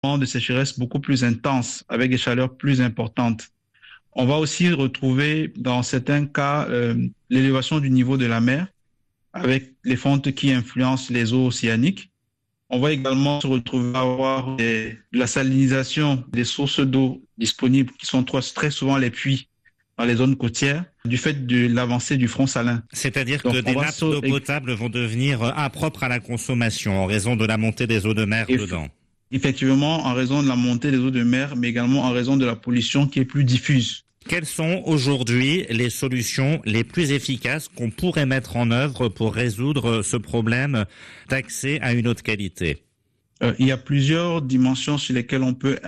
de sécheresse beaucoup plus intenses, avec des chaleurs plus importantes. On va aussi retrouver dans certains cas l'élévation du niveau de la mer, avec les fentes qui influencent les eaux océaniques. On va également se retrouver à avoir de la salinisation des sources d'eau disponibles, qui sont très souvent les puits dans les zones côtières, du fait de l'avancée du front salin. C'est-à-dire que des nappes d'eau potable vont devenir impropres à la consommation en raison de la montée des eaux de mer dedans. Effectivement, en raison de la montée des eaux de mer, mais également en raison de la pollution qui est plus diffuse. Quelles sont aujourd'hui les solutions les plus efficaces qu'on pourrait mettre en œuvre pour résoudre ce problème d'accès à une eau de qualité? Il y a plusieurs dimensions sur lesquelles on peut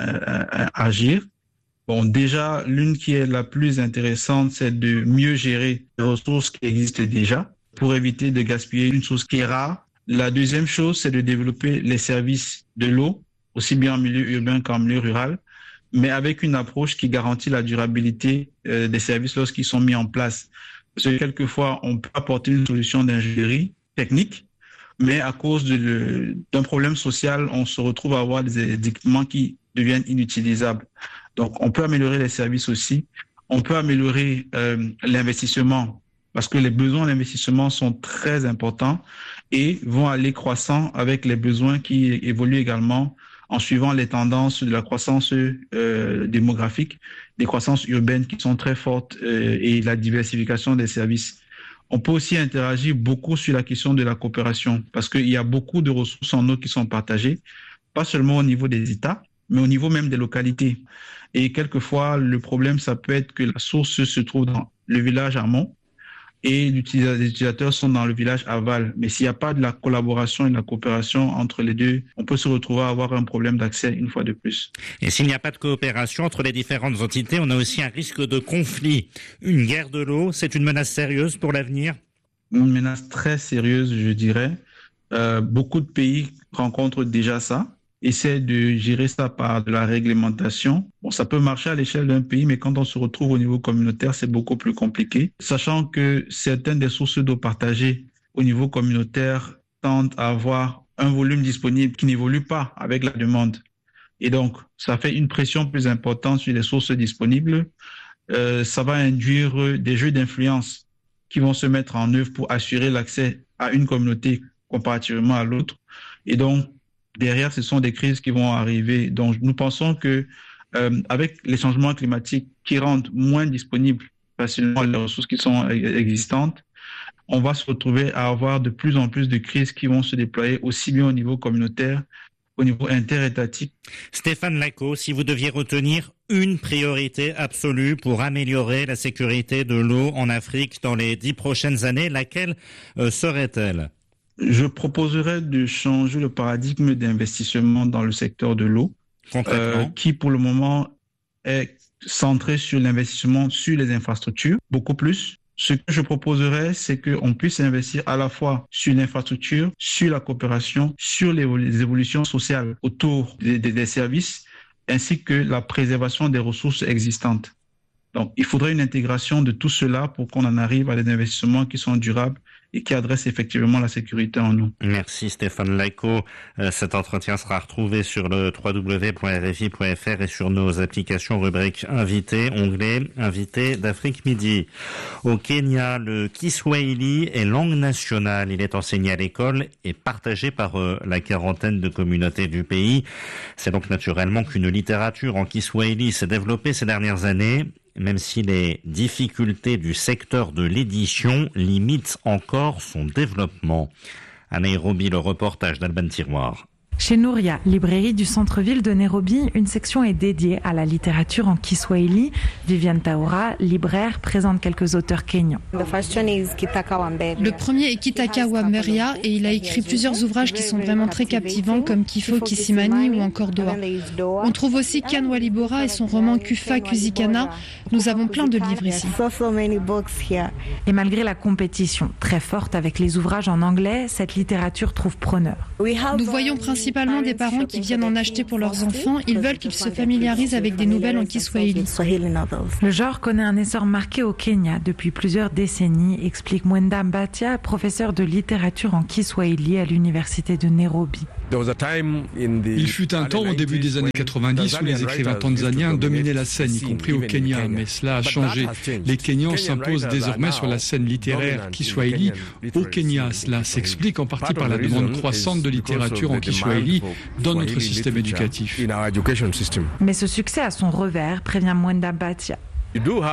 agir. Bon, déjà, l'une qui est la plus intéressante, c'est de mieux gérer les ressources qui existent déjà pour éviter de gaspiller une source qui est rare. La deuxième chose, c'est de développer les services de l'eau, aussi bien en milieu urbain qu'en milieu rural, mais avec une approche qui garantit la durabilité des services lorsqu'ils sont mis en place. Parce que quelquefois, on peut apporter une solution d'ingénierie technique, mais à cause d'un problème social, on se retrouve à avoir des équipements qui deviennent inutilisables. Donc, on peut améliorer les services aussi. On peut améliorer l'investissement parce que les besoins d'investissement sont très importants et vont aller croissant avec les besoins qui évoluent également en suivant les tendances de la croissance démographique, des croissances urbaines qui sont très fortes et la diversification des services. On peut aussi interagir beaucoup sur la question de la coopération parce qu'il y a beaucoup de ressources en eau qui sont partagées, pas seulement au niveau des États, mais au niveau même des localités. Et quelquefois, le problème, ça peut être que la source se trouve dans le village amont et les utilisateurs sont dans le village aval. Mais s'il n'y a pas de la collaboration et de la coopération entre les deux, on peut se retrouver à avoir un problème d'accès une fois de plus. Et s'il n'y a pas de coopération entre les différentes entités, on a aussi un risque de conflit. Une guerre de l'eau, c'est une menace sérieuse pour l'avenir? Une menace très sérieuse, je dirais. Beaucoup de pays rencontrent déjà ça. Essaie de gérer ça par de la réglementation. Bon, ça peut marcher à l'échelle d'un pays, mais quand on se retrouve au niveau communautaire, c'est beaucoup plus compliqué. Sachant que certaines des sources d'eau partagées au niveau communautaire tendent à avoir un volume disponible qui n'évolue pas avec la demande. Et donc, ça fait une pression plus importante sur les sources disponibles. Ça va induire des jeux d'influence qui vont se mettre en œuvre pour assurer l'accès à une communauté comparativement à l'autre. Et donc, derrière, ce sont des crises qui vont arriver. Donc, nous pensons que avec les changements climatiques qui rendent moins disponibles facilement les ressources qui sont existantes, on va se retrouver à avoir de plus en plus de crises qui vont se déployer aussi bien au niveau communautaire, au niveau interétatique. Stéphane Lacau, si vous deviez retenir une priorité absolue pour améliorer la sécurité de l'eau en Afrique dans les 10 prochaines années, laquelle serait-elle ? Je proposerais de changer le paradigme d'investissement dans le secteur de l'eau, qui pour le moment est centré sur l'investissement sur les infrastructures, beaucoup plus. Ce que je proposerais, c'est qu'on puisse investir à la fois sur l'infrastructure, sur la coopération, sur les évolutions sociales autour des services, ainsi que la préservation des ressources existantes. Donc, il faudrait une intégration de tout cela pour qu'on en arrive à des investissements qui sont durables et qui adressent effectivement la sécurité en eau. Merci Stéphane Lacau. Cet entretien sera retrouvé sur le www.rfi.fr et sur nos applications rubrique Invités, onglet Invités d'Afrique Midi. Au Kenya, le Kiswahili est langue nationale. Il est enseigné à l'école et partagé par la quarantaine de communautés du pays. C'est donc naturellement qu'une littérature en Kiswahili s'est développée ces dernières années, même si les difficultés du secteur de l'édition limitent encore son développement. À Nairobi, le reportage d'Alban Tiroir. Chez Nouria, librairie du centre-ville de Nairobi, une section est dédiée à la littérature en Kiswahili. Viviane Taura, libraire, présente quelques auteurs kenyans. Le premier est Kitaka Wamberia et il a écrit plusieurs ouvrages qui sont vraiment très captivants comme Kifo Kisimani ou encore Doha. On trouve aussi Ken Walibora et son roman Kufa Kuzikana. Nous avons plein de livres ici. Et malgré la compétition très forte avec les ouvrages en anglais, cette littérature trouve preneur. Nous voyons principalement des parents qui viennent en acheter pour leurs enfants. Ils veulent qu'ils se familiarisent avec des nouvelles en Kiswahili. Le genre connaît un essor marqué au Kenya depuis plusieurs décennies, explique Mwenda Mbatia, professeur de littérature en Kiswahili à l'université de Nairobi. Il fut un temps au début des années 90 où les écrivains tanzaniens dominaient la scène, y compris au Kenya, mais cela a changé. Les Kenyans s'imposent désormais sur la scène littéraire kiswahili au Kenya. Cela s'explique en partie par la demande croissante de littérature en kiswahili dans notre système éducatif. Mais ce succès a son revers, prévient Mwenda Batia. Nous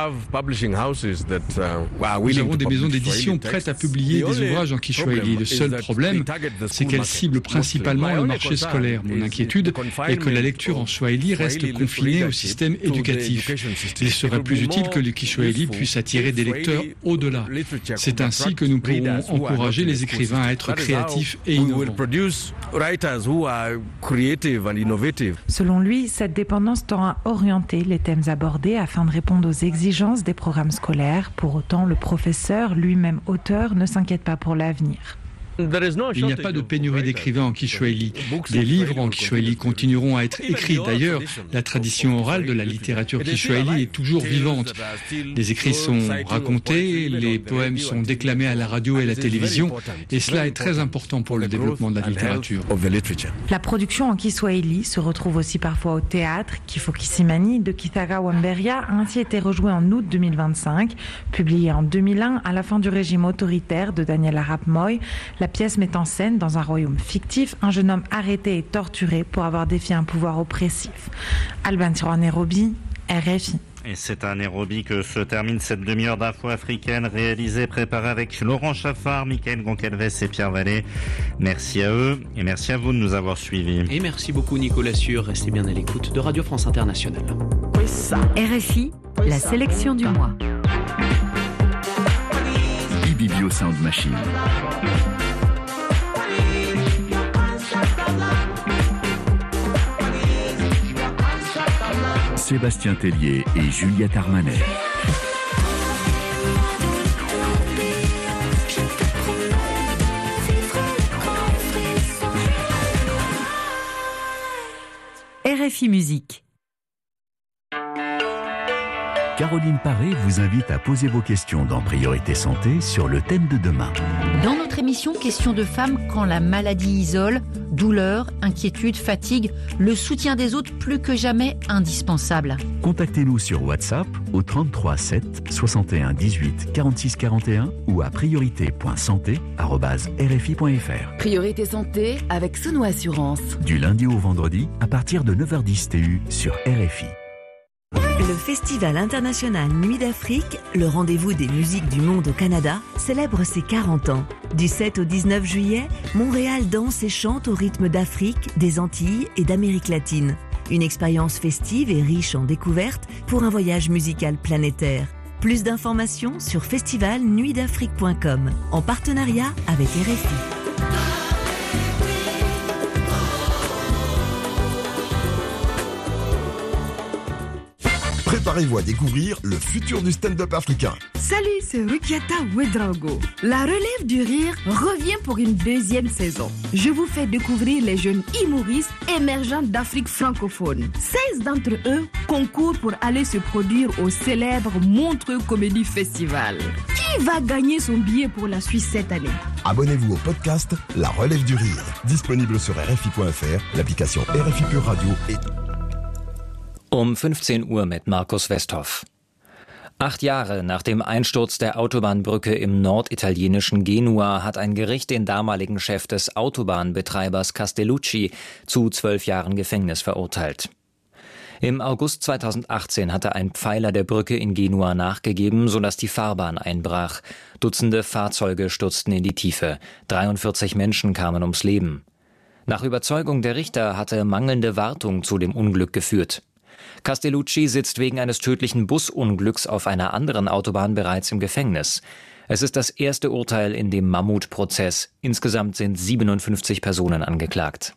avons des maisons d'édition prêtes à publier des ouvrages en kiswahili. Le seul problème, c'est qu'elles ciblent principalement le marché scolaire. Mon inquiétude est que la lecture en swahili reste confinée au système éducatif. Il serait plus utile que le kiswahili puisse attirer des lecteurs au-delà. C'est ainsi que nous pourrons encourager les écrivains à être créatifs et innovants. Selon lui, cette dépendance tend à orienter les thèmes abordés afin de répondre aux exigences des programmes scolaires. Pour autant, le professeur, lui-même auteur, ne s'inquiète pas pour l'avenir. Il n'y a pas de pénurie d'écrivains en kiswahili. Des livres en kiswahili continueront à être écrits. D'ailleurs, la tradition orale de la littérature kiswahili est toujours vivante. Les écrits sont racontés, les poèmes sont déclamés à la radio et à la télévision, et cela est très important pour le développement de la littérature. La production en kiswahili se retrouve aussi parfois au théâtre. Kifo Kisimani de Kithaga Wamberia a ainsi été rejoué en août 2025. Publié en 2001 à la fin du régime autoritaire de Daniel Arap Moi, la pièce met en scène, dans un royaume fictif, un jeune homme arrêté et torturé pour avoir défié un pouvoir oppressif. Alban Tiroir, Nairobi, RFI. Et c'est à Nairobi que se termine cette demi-heure d'info africaine réalisée, préparée avec Laurent Chaffard, Mickaël Goncalves et Pierre Vallée. Merci à eux et merci à vous de nous avoir suivis. Et merci beaucoup Nicolas Sûr. Restez bien à l'écoute de Radio France Internationale. RFI, la sélection du mois. Ibibio Sound Machine. Sébastien Tellier et Juliette Armanet. RFI Musique. Caroline Paré vous invite à poser vos questions dans Priorité Santé sur le thème de demain. Dans notre émission Questions de femmes quand la maladie isole, douleur, inquiétude, fatigue, le soutien des autres plus que jamais indispensable. Contactez-nous sur WhatsApp au 33 7 61 18 46 41 ou à priorité.santé@rfi.fr. Priorité Santé avec Sono Assurance. Du lundi au vendredi à partir de 9h10 TU sur RFI. Le Festival international Nuit d'Afrique, le rendez-vous des musiques du monde au Canada, célèbre ses 40 ans. Du 7 au 19 juillet, Montréal danse et chante au rythme d'Afrique, des Antilles et d'Amérique latine. Une expérience festive et riche en découvertes pour un voyage musical planétaire. Plus d'informations sur festivalnuitdafrique.com en partenariat avec RFI. Préparez-vous à découvrir le futur du stand-up africain. Salut, c'est Rukiata Ouedraogo. La relève du rire revient pour une deuxième saison. Je vous fais découvrir les jeunes humoristes émergents d'Afrique francophone. 16 d'entre eux concourent pour aller se produire au célèbre Montreux Comedy Festival. Qui va gagner son billet pour la Suisse cette année? Abonnez-vous au podcast La Relève du Rire, disponible sur RFI.fr, l'application RFI Pure Radio et... 15 Uhr mit Markus Westhoff. 8 Jahre nach dem Einsturz der Autobahnbrücke im norditalienischen Genua hat ein Gericht den damaligen Chef des Autobahnbetreibers Castellucci zu 12 Jahren Gefängnis verurteilt. Im August 2018 hatte ein Pfeiler der Brücke in Genua nachgegeben, sodass die Fahrbahn einbrach. Dutzende Fahrzeuge stürzten in die Tiefe. 43 Menschen kamen ums Leben. Nach Überzeugung der Richter hatte mangelnde Wartung zu dem Unglück geführt. Castellucci sitzt wegen eines tödlichen Busunglücks auf einer anderen Autobahn bereits im Gefängnis. Es ist das erste Urteil in dem Mammutprozess. Insgesamt sind 57 Personen angeklagt.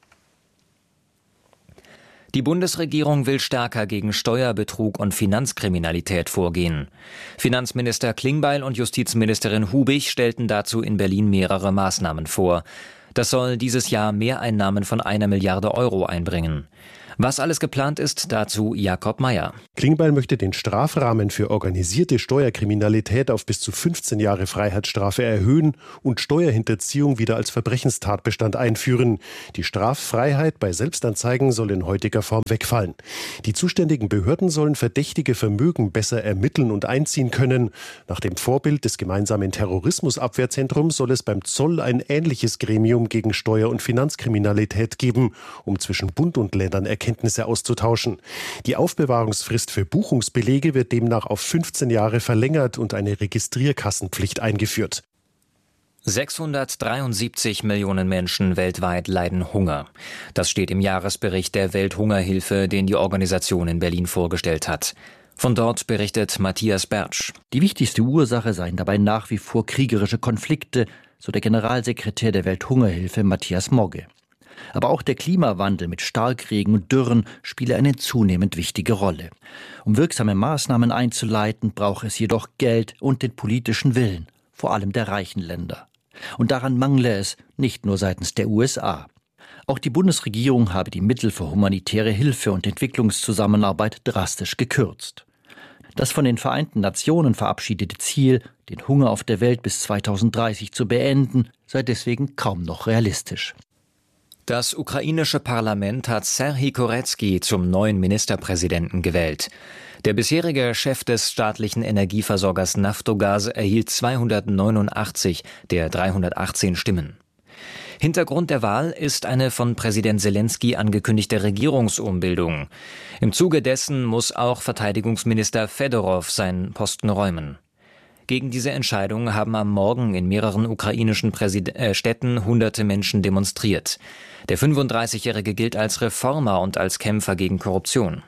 Die Bundesregierung will stärker gegen Steuerbetrug und Finanzkriminalität vorgehen. Finanzminister Klingbeil und Justizministerin Hubig stellten dazu in Berlin mehrere Maßnahmen vor. Das soll dieses Jahr Mehreinnahmen von 1 Milliarde Euro einbringen. Was alles geplant ist, dazu Jakob Mayer. Klingbeil möchte den Strafrahmen für organisierte Steuerkriminalität auf bis zu 15 Jahre Freiheitsstrafe erhöhen und Steuerhinterziehung wieder als Verbrechenstatbestand einführen. Die Straffreiheit bei Selbstanzeigen soll in heutiger Form wegfallen. Die zuständigen Behörden sollen verdächtige Vermögen besser ermitteln und einziehen können. Nach dem Vorbild des gemeinsamen Terrorismusabwehrzentrums soll es beim Zoll ein ähnliches Gremium gegen Steuer- und Finanzkriminalität geben, um zwischen Bund und Ländern Erkenntnisse auszutauschen. Die Aufbewahrungsfrist für Buchungsbelege wird demnach auf 15 Jahre verlängert und eine Registrierkassenpflicht eingeführt. 673 Millionen Menschen weltweit leiden Hunger. Das steht im Jahresbericht der Welthungerhilfe, den die Organisation in Berlin vorgestellt hat. Von dort berichtet Matthias Bertsch. Die wichtigste Ursache seien dabei nach wie vor kriegerische Konflikte, so der Generalsekretär der Welthungerhilfe Matthias Mogge. Aber auch der Klimawandel mit Starkregen und Dürren spiele eine zunehmend wichtige Rolle. Um wirksame Maßnahmen einzuleiten, brauche es jedoch Geld und den politischen Willen, vor allem der reichen Länder. Und daran mangle es nicht nur seitens der USA. Auch die Bundesregierung habe die Mittel für humanitäre Hilfe und Entwicklungszusammenarbeit drastisch gekürzt. Das von den Vereinten Nationen verabschiedete Ziel, den Hunger auf der Welt bis 2030 zu beenden, sei deswegen kaum noch realistisch. Das ukrainische Parlament hat Serhij Koretskij zum neuen Ministerpräsidenten gewählt. Der bisherige Chef des staatlichen Energieversorgers Naftogaz erhielt 289 der 318 Stimmen. Hintergrund der Wahl ist eine von Präsident Selenskyj angekündigte Regierungsumbildung. Im Zuge dessen muss auch Verteidigungsminister Fedorov seinen Posten räumen. Gegen diese Entscheidung haben am Morgen in mehreren ukrainischen Städten hunderte Menschen demonstriert. Der 35-Jährige gilt als Reformer und als Kämpfer gegen Korruption.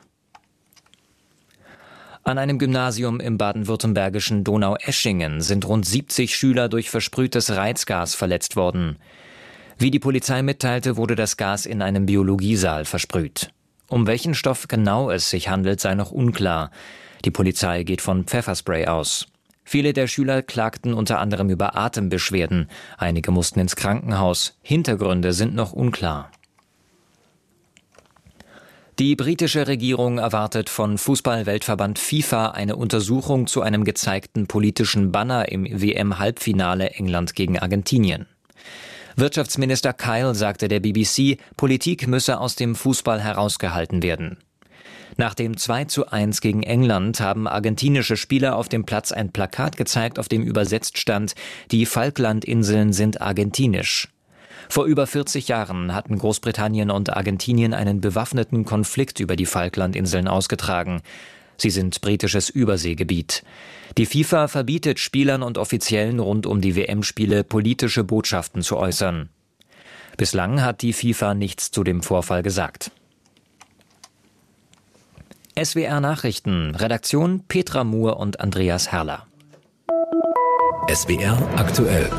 An einem Gymnasium im baden-württembergischen Donaueschingen sind rund 70 Schüler durch versprühtes Reizgas verletzt worden. Wie die Polizei mitteilte, wurde das Gas in einem Biologiesaal versprüht. Um welchen Stoff genau es sich handelt, sei noch unklar. Die Polizei geht von Pfefferspray aus. Viele der Schüler klagten unter anderem über Atembeschwerden. Einige mussten ins Krankenhaus. Hintergründe sind noch unklar. Die britische Regierung erwartet von Fußball-Weltverband FIFA eine Untersuchung zu einem gezeigten politischen Banner im WM-Halbfinale England gegen Argentinien. Wirtschaftsminister Kyle sagte der BBC, Politik müsse aus dem Fußball herausgehalten werden. Nach dem 2:1 gegen England haben argentinische Spieler auf dem Platz ein Plakat gezeigt, auf dem übersetzt stand, die Falklandinseln sind argentinisch. Vor über 40 Jahren hatten Großbritannien und Argentinien einen bewaffneten Konflikt über die Falklandinseln ausgetragen. Sie sind britisches Überseegebiet. Die FIFA verbietet Spielern und Offiziellen rund um die WM-Spiele politische Botschaften zu äußern. Bislang hat die FIFA nichts zu dem Vorfall gesagt. SWR Nachrichten, Redaktion Petra Muhr und Andreas Herrler. SWR aktuell.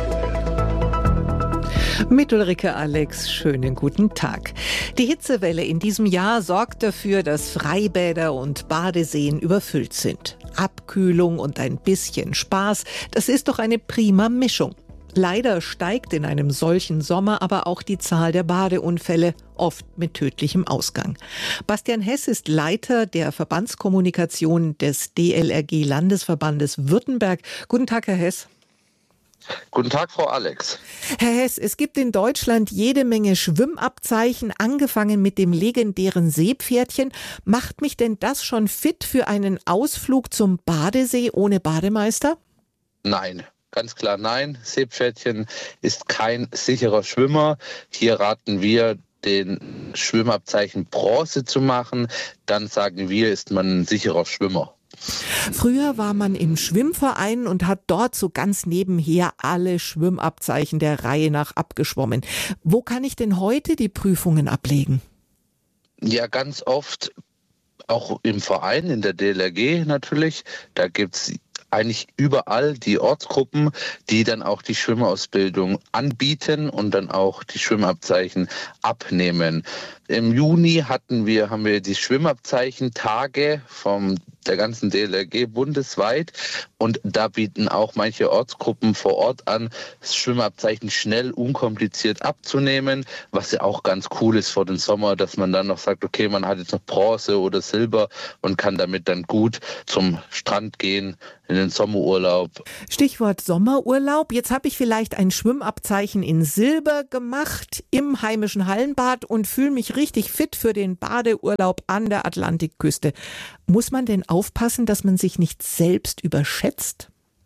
Mit Ulrike Alex, schönen guten Tag. Die Hitzewelle in diesem Jahr sorgt dafür, dass Freibäder und Badeseen überfüllt sind. Abkühlung und ein bisschen Spaß, das ist doch eine prima Mischung. Leider steigt in einem solchen Sommer aber auch die Zahl der Badeunfälle, oft mit tödlichem Ausgang. Bastian Hess ist Leiter der Verbandskommunikation des DLRG Landesverbandes Württemberg. Guten Tag, Herr Hess. Guten Tag, Frau Alex. Herr Hess, es gibt in Deutschland jede Menge Schwimmabzeichen, angefangen mit dem legendären Seepferdchen. Macht mich denn das schon fit für einen Ausflug zum Badesee ohne Bademeister? Nein. Ganz klar nein, Seepferdchen ist kein sicherer Schwimmer. Hier raten wir, den Schwimmabzeichen Bronze zu machen. Dann sagen wir, ist man ein sicherer Schwimmer. Früher war man im Schwimmverein und hat dort so ganz nebenher alle Schwimmabzeichen der Reihe nach abgeschwommen. Wo kann ich denn heute die Prüfungen ablegen? Ja, ganz oft auch im Verein, in der DLRG natürlich. Da gibt's eigentlich überall die Ortsgruppen, die dann auch die Schwimmausbildung anbieten und dann auch die Schwimmabzeichen abnehmen. Im Juni haben wir die Schwimmabzeichen-Tage der ganzen DLRG bundesweit und da bieten auch manche Ortsgruppen vor Ort an, das Schwimmabzeichen schnell, unkompliziert abzunehmen, was ja auch ganz cool ist vor dem Sommer, dass man dann noch sagt, okay, man hat jetzt noch Bronze oder Silber und kann damit dann gut zum Strand gehen, in den Sommerurlaub. Stichwort Sommerurlaub. Jetzt habe ich vielleicht ein Schwimmabzeichen in Silber gemacht im heimischen Hallenbad und fühle mich richtig fit für den Badeurlaub an der Atlantikküste. Muss man denn aufpassen, dass man sich nicht selbst überschätzt?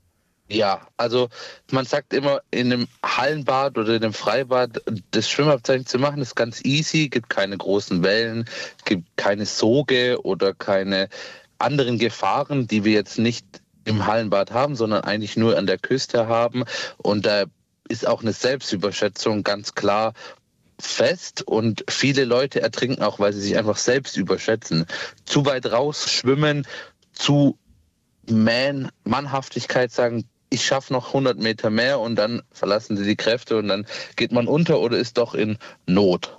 Ja, also man sagt immer, in einem Hallenbad oder in einem Freibad das Schwimmabzeichen zu machen, ist ganz easy, gibt keine großen Wellen, gibt keine Soge oder keine anderen Gefahren, die wir jetzt nicht im Hallenbad haben, sondern eigentlich nur an der Küste haben. Und da ist auch eine Selbstüberschätzung ganz klar fest und viele Leute ertrinken auch, weil sie sich einfach selbst überschätzen. Zu weit raus schwimmen, zu Mannhaftigkeit sagen, ich schaffe noch 100 Meter mehr und dann verlassen sie die Kräfte und dann geht man unter oder ist doch in Not.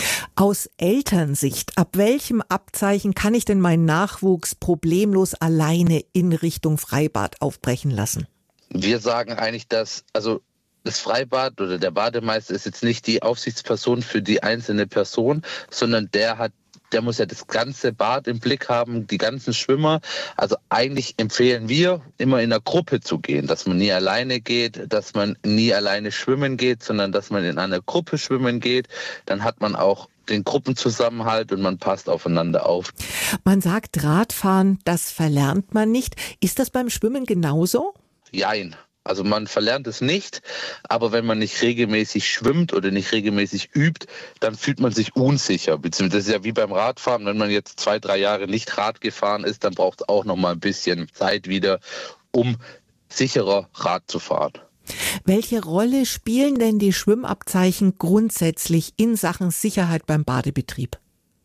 Aus Elternsicht, ab welchem Abzeichen kann ich denn meinen Nachwuchs problemlos alleine in Richtung Freibad aufbrechen lassen? Wir sagen eigentlich, dass das Freibad oder der Bademeister ist jetzt nicht die Aufsichtsperson für die einzelne Person, sondern der muss ja das ganze Bad im Blick haben, die ganzen Schwimmer. Also eigentlich empfehlen wir, immer in einer Gruppe zu gehen, dass man nie alleine geht, dass man nie alleine schwimmen geht, sondern dass man in einer Gruppe schwimmen geht. Dann hat man auch den Gruppenzusammenhalt und man passt aufeinander auf. Man sagt, Radfahren, das verlernt man nicht. Ist das beim Schwimmen genauso? Jein. Also man verlernt es nicht, aber wenn man nicht regelmäßig schwimmt oder nicht regelmäßig übt, dann fühlt man sich unsicher. Beziehungsweise das ist ja wie beim Radfahren, wenn man jetzt 2-3 Jahre nicht Rad gefahren ist, dann braucht es auch noch mal ein bisschen Zeit wieder, um sicherer Rad zu fahren. Welche Rolle spielen denn die Schwimmabzeichen grundsätzlich in Sachen Sicherheit beim Badebetrieb?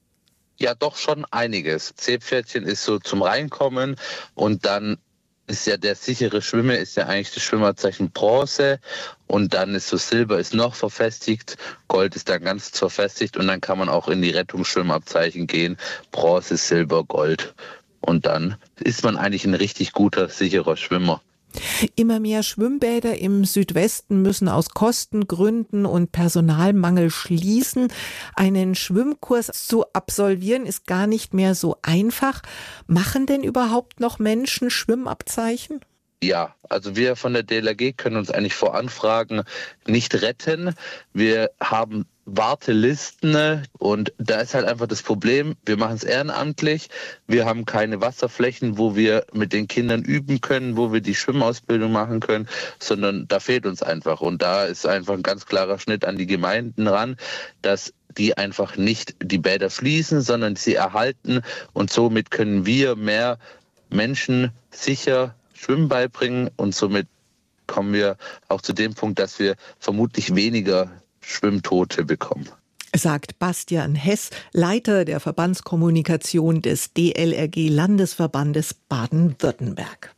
Ja, doch schon einiges. Seepferdchen ist so zum Reinkommen und dann ist ja der sichere Schwimmer, ist ja eigentlich das Schwimmerzeichen Bronze und dann ist so Silber ist noch verfestigt, Gold ist dann ganz verfestigt und dann kann man auch in die Rettungsschwimmabzeichen gehen, Bronze, Silber, Gold und dann ist man eigentlich ein richtig guter, sicherer Schwimmer. Immer mehr Schwimmbäder im Südwesten müssen aus Kostengründen und Personalmangel schließen. Einen Schwimmkurs zu absolvieren ist gar nicht mehr so einfach. Machen denn überhaupt noch Menschen Schwimmabzeichen? Ja, also wir von der DLRG können uns eigentlich vor Anfragen nicht retten. Wir haben Wartelisten und da ist halt einfach das Problem, wir machen es ehrenamtlich, wir haben keine Wasserflächen, wo wir mit den Kindern üben können, wo wir die Schwimmausbildung machen können, sondern da fehlt uns einfach und da ist einfach ein ganz klarer Schnitt an die Gemeinden ran, dass die einfach nicht die Bäder schließen, sondern sie erhalten und somit können wir mehr Menschen sicher Schwimmen beibringen und somit kommen wir auch zu dem Punkt, dass wir vermutlich weniger Schwimmtote bekommen. Sagt Bastian Hess, Leiter der Verbandskommunikation des DLRG Landesverbandes Baden-Württemberg.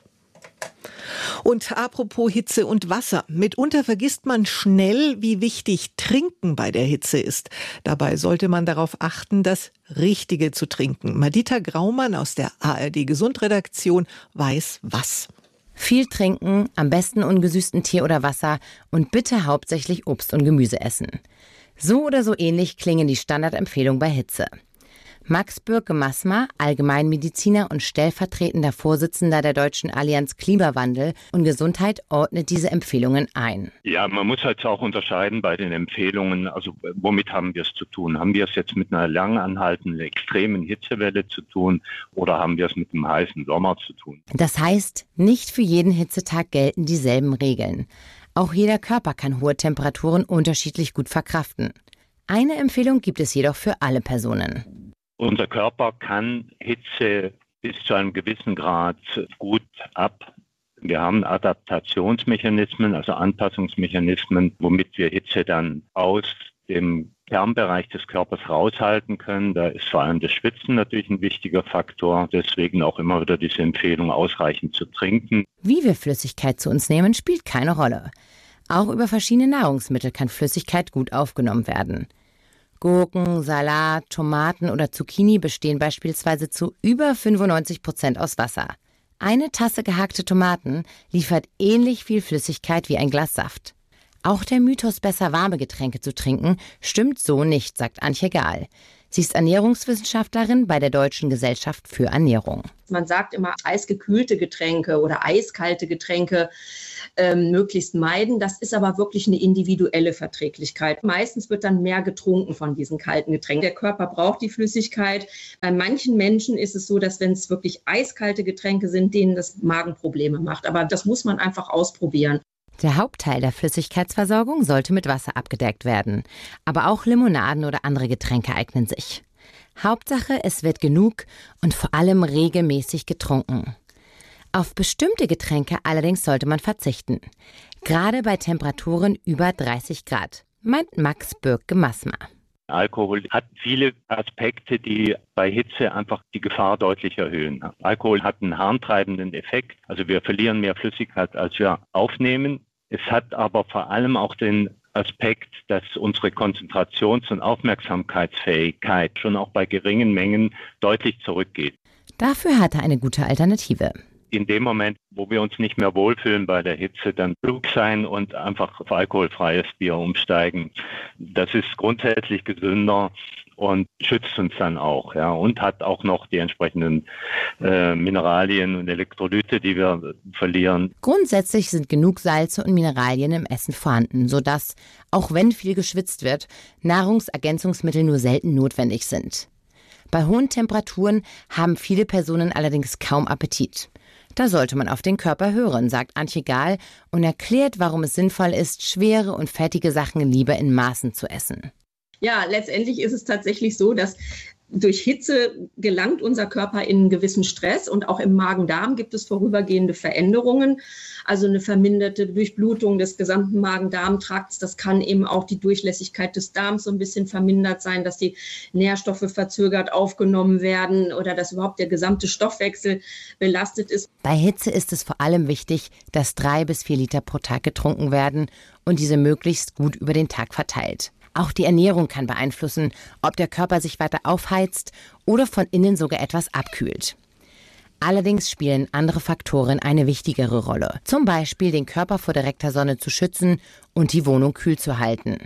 Und apropos Hitze und Wasser. Mitunter vergisst man schnell, wie wichtig Trinken bei der Hitze ist. Dabei sollte man darauf achten, das Richtige zu trinken. Madita Graumann aus der ARD Gesundredaktion weiß was. Viel trinken, am besten ungesüßten Tee oder Wasser und bitte hauptsächlich Obst und Gemüse essen. So oder so ähnlich klingen die Standardempfehlungen bei Hitze. Max Bürke-Massmer, Allgemeinmediziner und stellvertretender Vorsitzender der Deutschen Allianz Klimawandel und Gesundheit, ordnet diese Empfehlungen ein. Ja, man muss halt auch unterscheiden bei den Empfehlungen, also womit haben wir es zu tun? Haben wir es jetzt mit einer lang anhaltenden extremen Hitzewelle zu tun oder haben wir es mit einem heißen Sommer zu tun? Das heißt, nicht für jeden Hitzetag gelten dieselben Regeln. Auch jeder Körper kann hohe Temperaturen unterschiedlich gut verkraften. Eine Empfehlung gibt es jedoch für alle Personen. Unser Körper kann Hitze bis zu einem gewissen Grad gut ab. Wir haben Adaptationsmechanismen, also Anpassungsmechanismen, womit wir Hitze dann aus dem Kernbereich des Körpers raushalten können. Da ist vor allem das Schwitzen natürlich ein wichtiger Faktor. Deswegen auch immer wieder diese Empfehlung, ausreichend zu trinken. Wie wir Flüssigkeit zu uns nehmen, spielt keine Rolle. Auch über verschiedene Nahrungsmittel kann Flüssigkeit gut aufgenommen werden. Gurken, Salat, Tomaten oder Zucchini bestehen beispielsweise zu über 95% aus Wasser. Eine Tasse gehackte Tomaten liefert ähnlich viel Flüssigkeit wie ein Glas Saft. Auch der Mythos, besser warme Getränke zu trinken, stimmt so nicht, sagt Antje Gahl. Sie ist Ernährungswissenschaftlerin bei der Deutschen Gesellschaft für Ernährung. Man sagt immer, eisgekühlte Getränke oder eiskalte Getränke möglichst meiden. Das ist aber wirklich eine individuelle Verträglichkeit. Meistens wird dann mehr getrunken von diesen kalten Getränken. Der Körper braucht die Flüssigkeit. Bei manchen Menschen ist es so, dass wenn es wirklich eiskalte Getränke sind, denen das Magenprobleme macht. Aber das muss man einfach ausprobieren. Der Hauptteil der Flüssigkeitsversorgung sollte mit Wasser abgedeckt werden. Aber auch Limonaden oder andere Getränke eignen sich. Hauptsache, es wird genug und vor allem regelmäßig getrunken. Auf bestimmte Getränke allerdings sollte man verzichten. Gerade bei Temperaturen über 30 Grad, meint Max Bürg-Gemaßmer. Alkohol hat viele Aspekte, die bei Hitze einfach die Gefahr deutlich erhöhen. Alkohol hat einen harntreibenden Effekt, also wir verlieren mehr Flüssigkeit, als wir aufnehmen. Es hat aber vor allem auch den Aspekt, dass unsere Konzentrations- und Aufmerksamkeitsfähigkeit schon auch bei geringen Mengen deutlich zurückgeht. Dafür hat er eine gute Alternative. In dem Moment, wo wir uns nicht mehr wohlfühlen bei der Hitze, dann klug sein und einfach auf alkoholfreies Bier umsteigen. Das ist grundsätzlich gesünder und schützt uns dann auch, ja, und hat auch noch die entsprechenden Mineralien und Elektrolyte, die wir verlieren. Grundsätzlich sind genug Salze und Mineralien im Essen vorhanden, sodass, auch wenn viel geschwitzt wird, Nahrungsergänzungsmittel nur selten notwendig sind. Bei hohen Temperaturen haben viele Personen allerdings kaum Appetit. Da sollte man auf den Körper hören, sagt Antje Gahl und erklärt, warum es sinnvoll ist, schwere und fettige Sachen lieber in Maßen zu essen. Ja, letztendlich ist es tatsächlich so, dass durch Hitze gelangt unser Körper in einen gewissen Stress und auch im Magen-Darm gibt es vorübergehende Veränderungen, also eine verminderte Durchblutung des gesamten Magen-Darm-Trakts. Das kann eben auch die Durchlässigkeit des Darms so ein bisschen vermindert sein, dass die Nährstoffe verzögert aufgenommen werden oder dass überhaupt der gesamte Stoffwechsel belastet ist. Bei Hitze ist es vor allem wichtig, dass 3 bis 4 Liter pro Tag getrunken werden und diese möglichst gut über den Tag verteilt. Auch die Ernährung kann beeinflussen, ob der Körper sich weiter aufheizt oder von innen sogar etwas abkühlt. Allerdings spielen andere Faktoren eine wichtigere Rolle. Zum Beispiel den Körper vor direkter Sonne zu schützen und die Wohnung kühl zu halten.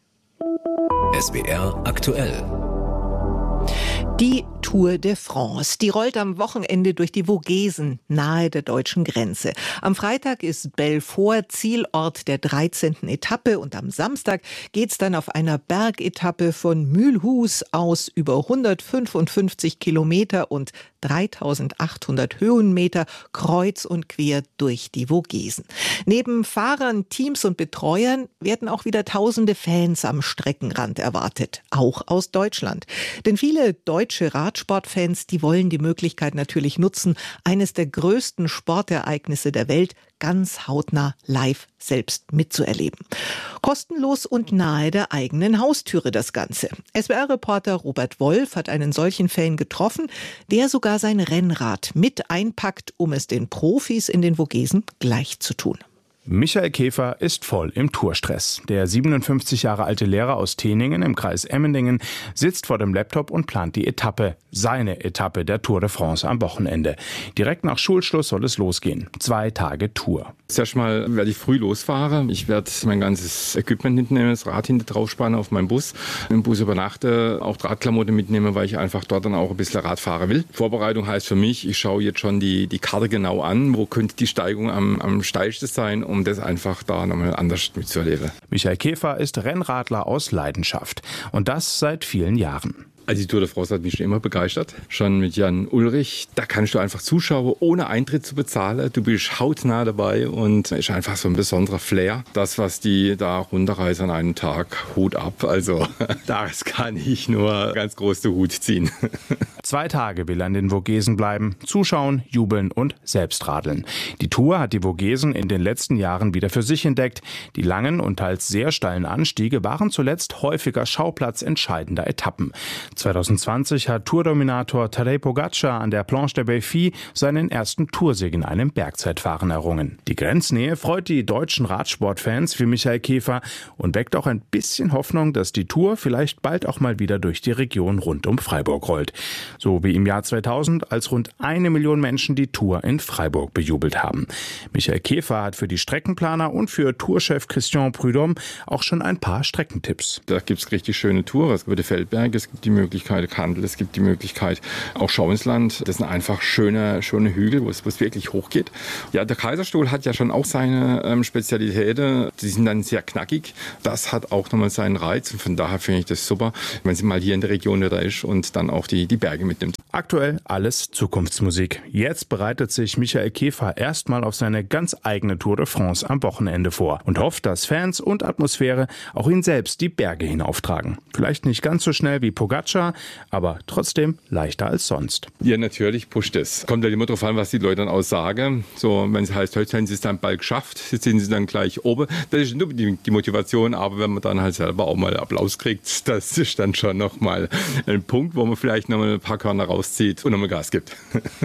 SWR aktuell. Die Tour de France, die rollt am Wochenende durch die Vogesen nahe der deutschen Grenze. Am Freitag ist Belfort Zielort der 13. Etappe und am Samstag geht's dann auf einer Bergetappe von Mulhouse aus über 155 Kilometer und 3800 Höhenmeter kreuz und quer durch die Vogesen. Neben Fahrern, Teams und Betreuern werden auch wieder tausende Fans am Streckenrand erwartet, auch aus Deutschland. Denn viele deutsche Radsportfans, die wollen die Möglichkeit natürlich nutzen, eines der größten Sportereignisse der Welt ganz hautnah live selbst mitzuerleben. Kostenlos und nahe der eigenen Haustüre das Ganze. SWR-Reporter Robert Wolf hat einen solchen Fan getroffen, der sogar sein Rennrad mit einpackt, um es den Profis in den Vogesen gleich zu tun. Michael Käfer ist voll im Tourstress. Der 57 Jahre alte Lehrer aus Teningen im Kreis Emmendingen sitzt vor dem Laptop und plant die Etappe, seine Etappe der Tour de France am Wochenende. Direkt nach Schulschluss soll es losgehen. 2 Tage Tour. Zuerst mal werde ich früh losfahren. Ich werde mein ganzes Equipment mitnehmen, das Rad hinten drauf spannen auf meinen Bus, im Bus übernachte, auch Radklamotten mitnehmen, weil ich einfach dort dann auch ein bisschen Rad fahren will. Vorbereitung heißt für mich, ich schaue jetzt schon die Karte genau an, wo könnte die Steigung am steilsten sein, um das einfach da nochmal anders mitzuerleben. Michael Käfer ist Rennradler aus Leidenschaft und das seit vielen Jahren. Also die Tour de France hat mich schon immer begeistert. Schon mit Jan Ullrich, da kannst du einfach zuschauen, ohne Eintritt zu bezahlen. Du bist hautnah dabei und ist einfach so ein besonderer Flair. Das, was die da runterreisen an einem Tag, Hut ab. Also da kann ich nur ganz groß den Hut ziehen. 2 Tage will er in den Vogesen bleiben, zuschauen, jubeln und selbst radeln. Die Tour hat die Vogesen in den letzten Jahren wieder für sich entdeckt. Die langen und teils sehr steilen Anstiege waren zuletzt häufiger Schauplatz entscheidender Etappen. 2020 hat Tourdominator Tadej Pogačar an der Planche de Belfi seinen ersten Toursieg in einem Bergzeitfahren errungen. Die Grenznähe freut die deutschen Radsportfans wie Michael Käfer und weckt auch ein bisschen Hoffnung, dass die Tour vielleicht bald auch mal wieder durch die Region rund um Freiburg rollt. So wie im Jahr 2000, als rund 1 Million Menschen die Tour in Freiburg bejubelt haben. Michael Käfer hat für die Streckenplaner und für Tourchef Christian Prudhomme auch schon ein paar Streckentipps. Da gibt es richtig schöne Touren. Es gibt die Feldberge, es gibt die Möglichkeit Kandel, es gibt die Möglichkeit auch Schau ins Land. Das sind einfach schöne Hügel, wo es wirklich hoch geht. Ja, der Kaiserstuhl hat ja schon auch seine Spezialitäten. Die sind dann sehr knackig. Das hat auch nochmal seinen Reiz und von daher finde ich das super, wenn sie mal hier in der Region wieder ist und dann auch die Berge mitnimmt. Aktuell alles Zukunftsmusik. Jetzt bereitet sich Michael Käfer erstmal auf seine ganz eigene Tour de France am Wochenende vor und hofft, dass Fans und Atmosphäre auch ihn selbst die Berge hinauftragen. Vielleicht nicht ganz so schnell wie Pogačar, aber trotzdem leichter als sonst. Ja, natürlich pusht es. Kommt ja immer darauf an, was die Leute dann auch sagen. So, wenn es heißt, heute haben sie es dann bald geschafft, sind sie dann gleich oben. Das ist nur die Motivation, aber wenn man dann halt selber auch mal Applaus kriegt, das ist dann schon nochmal ein Punkt, wo man vielleicht nochmal ein paar Körner rauszieht und nochmal Gas gibt.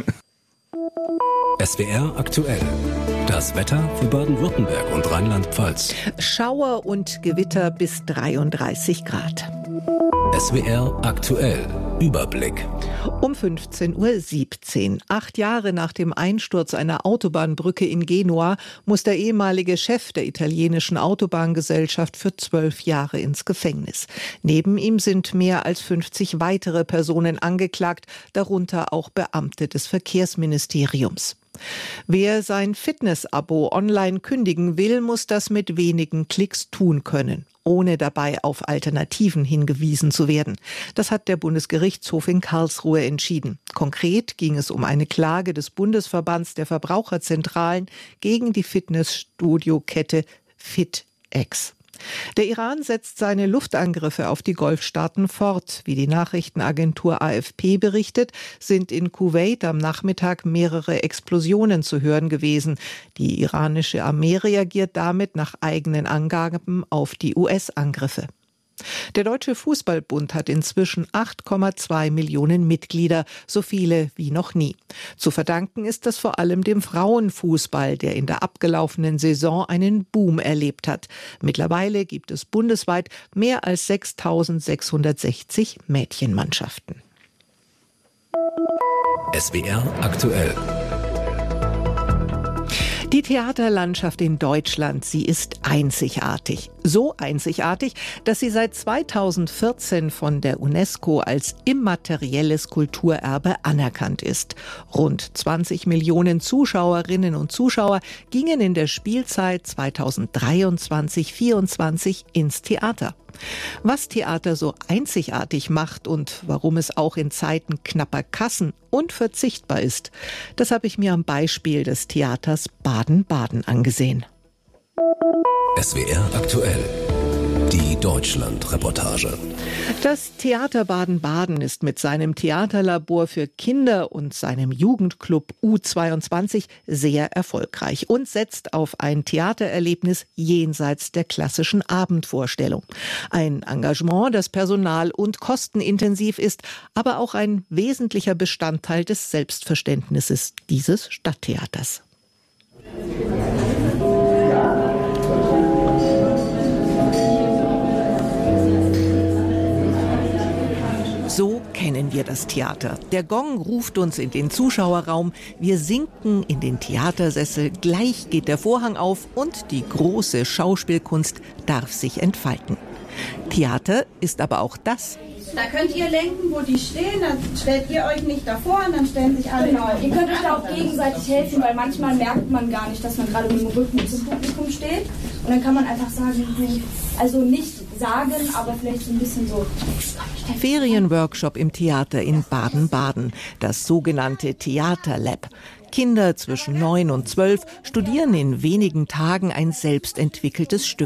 SWR aktuell. Das Wetter für Baden-Württemberg und Rheinland-Pfalz. Schauer und Gewitter bis 33 Grad. SWR aktuell. Überblick. Um 15:17 Uhr. 8 Jahre nach dem Einsturz einer Autobahnbrücke in Genua muss der ehemalige Chef der italienischen Autobahngesellschaft für 12 Jahre ins Gefängnis. Neben ihm sind mehr als 50 weitere Personen angeklagt, darunter auch Beamte des Verkehrsministeriums. Wer sein Fitness-Abo online kündigen will, muss das mit wenigen Klicks tun können, ohne dabei auf Alternativen hingewiesen zu werden. Das hat der Bundesgerichtshof in Karlsruhe entschieden. Konkret ging es um eine Klage des Bundesverbands der Verbraucherzentralen gegen die Fitnessstudio-Kette FitX. Der Iran setzt seine Luftangriffe auf die Golfstaaten fort. Wie die Nachrichtenagentur AFP berichtet, sind in Kuwait am Nachmittag mehrere Explosionen zu hören gewesen. Die iranische Armee reagiert damit nach eigenen Angaben auf die US-Angriffe. Der Deutsche Fußballbund hat inzwischen 8,2 Millionen Mitglieder, so viele wie noch nie. Zu verdanken ist das vor allem dem Frauenfußball, der in der abgelaufenen Saison einen Boom erlebt hat. Mittlerweile gibt es bundesweit mehr als 6.660 Mädchenmannschaften. SWR aktuell. Die Theaterlandschaft in Deutschland, sie ist einzigartig. So einzigartig, dass sie seit 2014 von der UNESCO als immaterielles Kulturerbe anerkannt ist. Rund 20 Millionen Zuschauerinnen und Zuschauer gingen in der Spielzeit 2023/24 ins Theater. Was Theater so einzigartig macht und warum es auch in Zeiten knapper Kassen unverzichtbar ist, das habe ich mir am Beispiel des Theaters Baden-Baden angesehen. SWR aktuell. Die Deutschland-Reportage. Das Theater Baden-Baden ist mit seinem Theaterlabor für Kinder und seinem Jugendclub U22 sehr erfolgreich und setzt auf ein Theatererlebnis jenseits der klassischen Abendvorstellung. Ein Engagement, das personal- und kostenintensiv ist, aber auch ein wesentlicher Bestandteil des Selbstverständnisses dieses Stadttheaters. So kennen wir das Theater. Der Gong ruft uns in den Zuschauerraum, wir sinken in den Theatersessel, gleich geht der Vorhang auf und die große Schauspielkunst darf sich entfalten. Theater ist aber auch das. Da könnt ihr lenken, wo die stehen, dann stellt ihr euch nicht davor und dann stellen sich alle. Genau, ihr könnt euch da auch gegenseitig helfen, weil manchmal merkt man gar nicht, dass man gerade mit dem Rücken zum Publikum steht. Und dann kann man einfach sagen, also nicht sagen, aber vielleicht so ein bisschen so. Ferienworkshop im Theater in Baden-Baden, das sogenannte Theaterlab. Kinder zwischen 9 und 12 studieren in wenigen Tagen ein selbstentwickeltes Stück ein.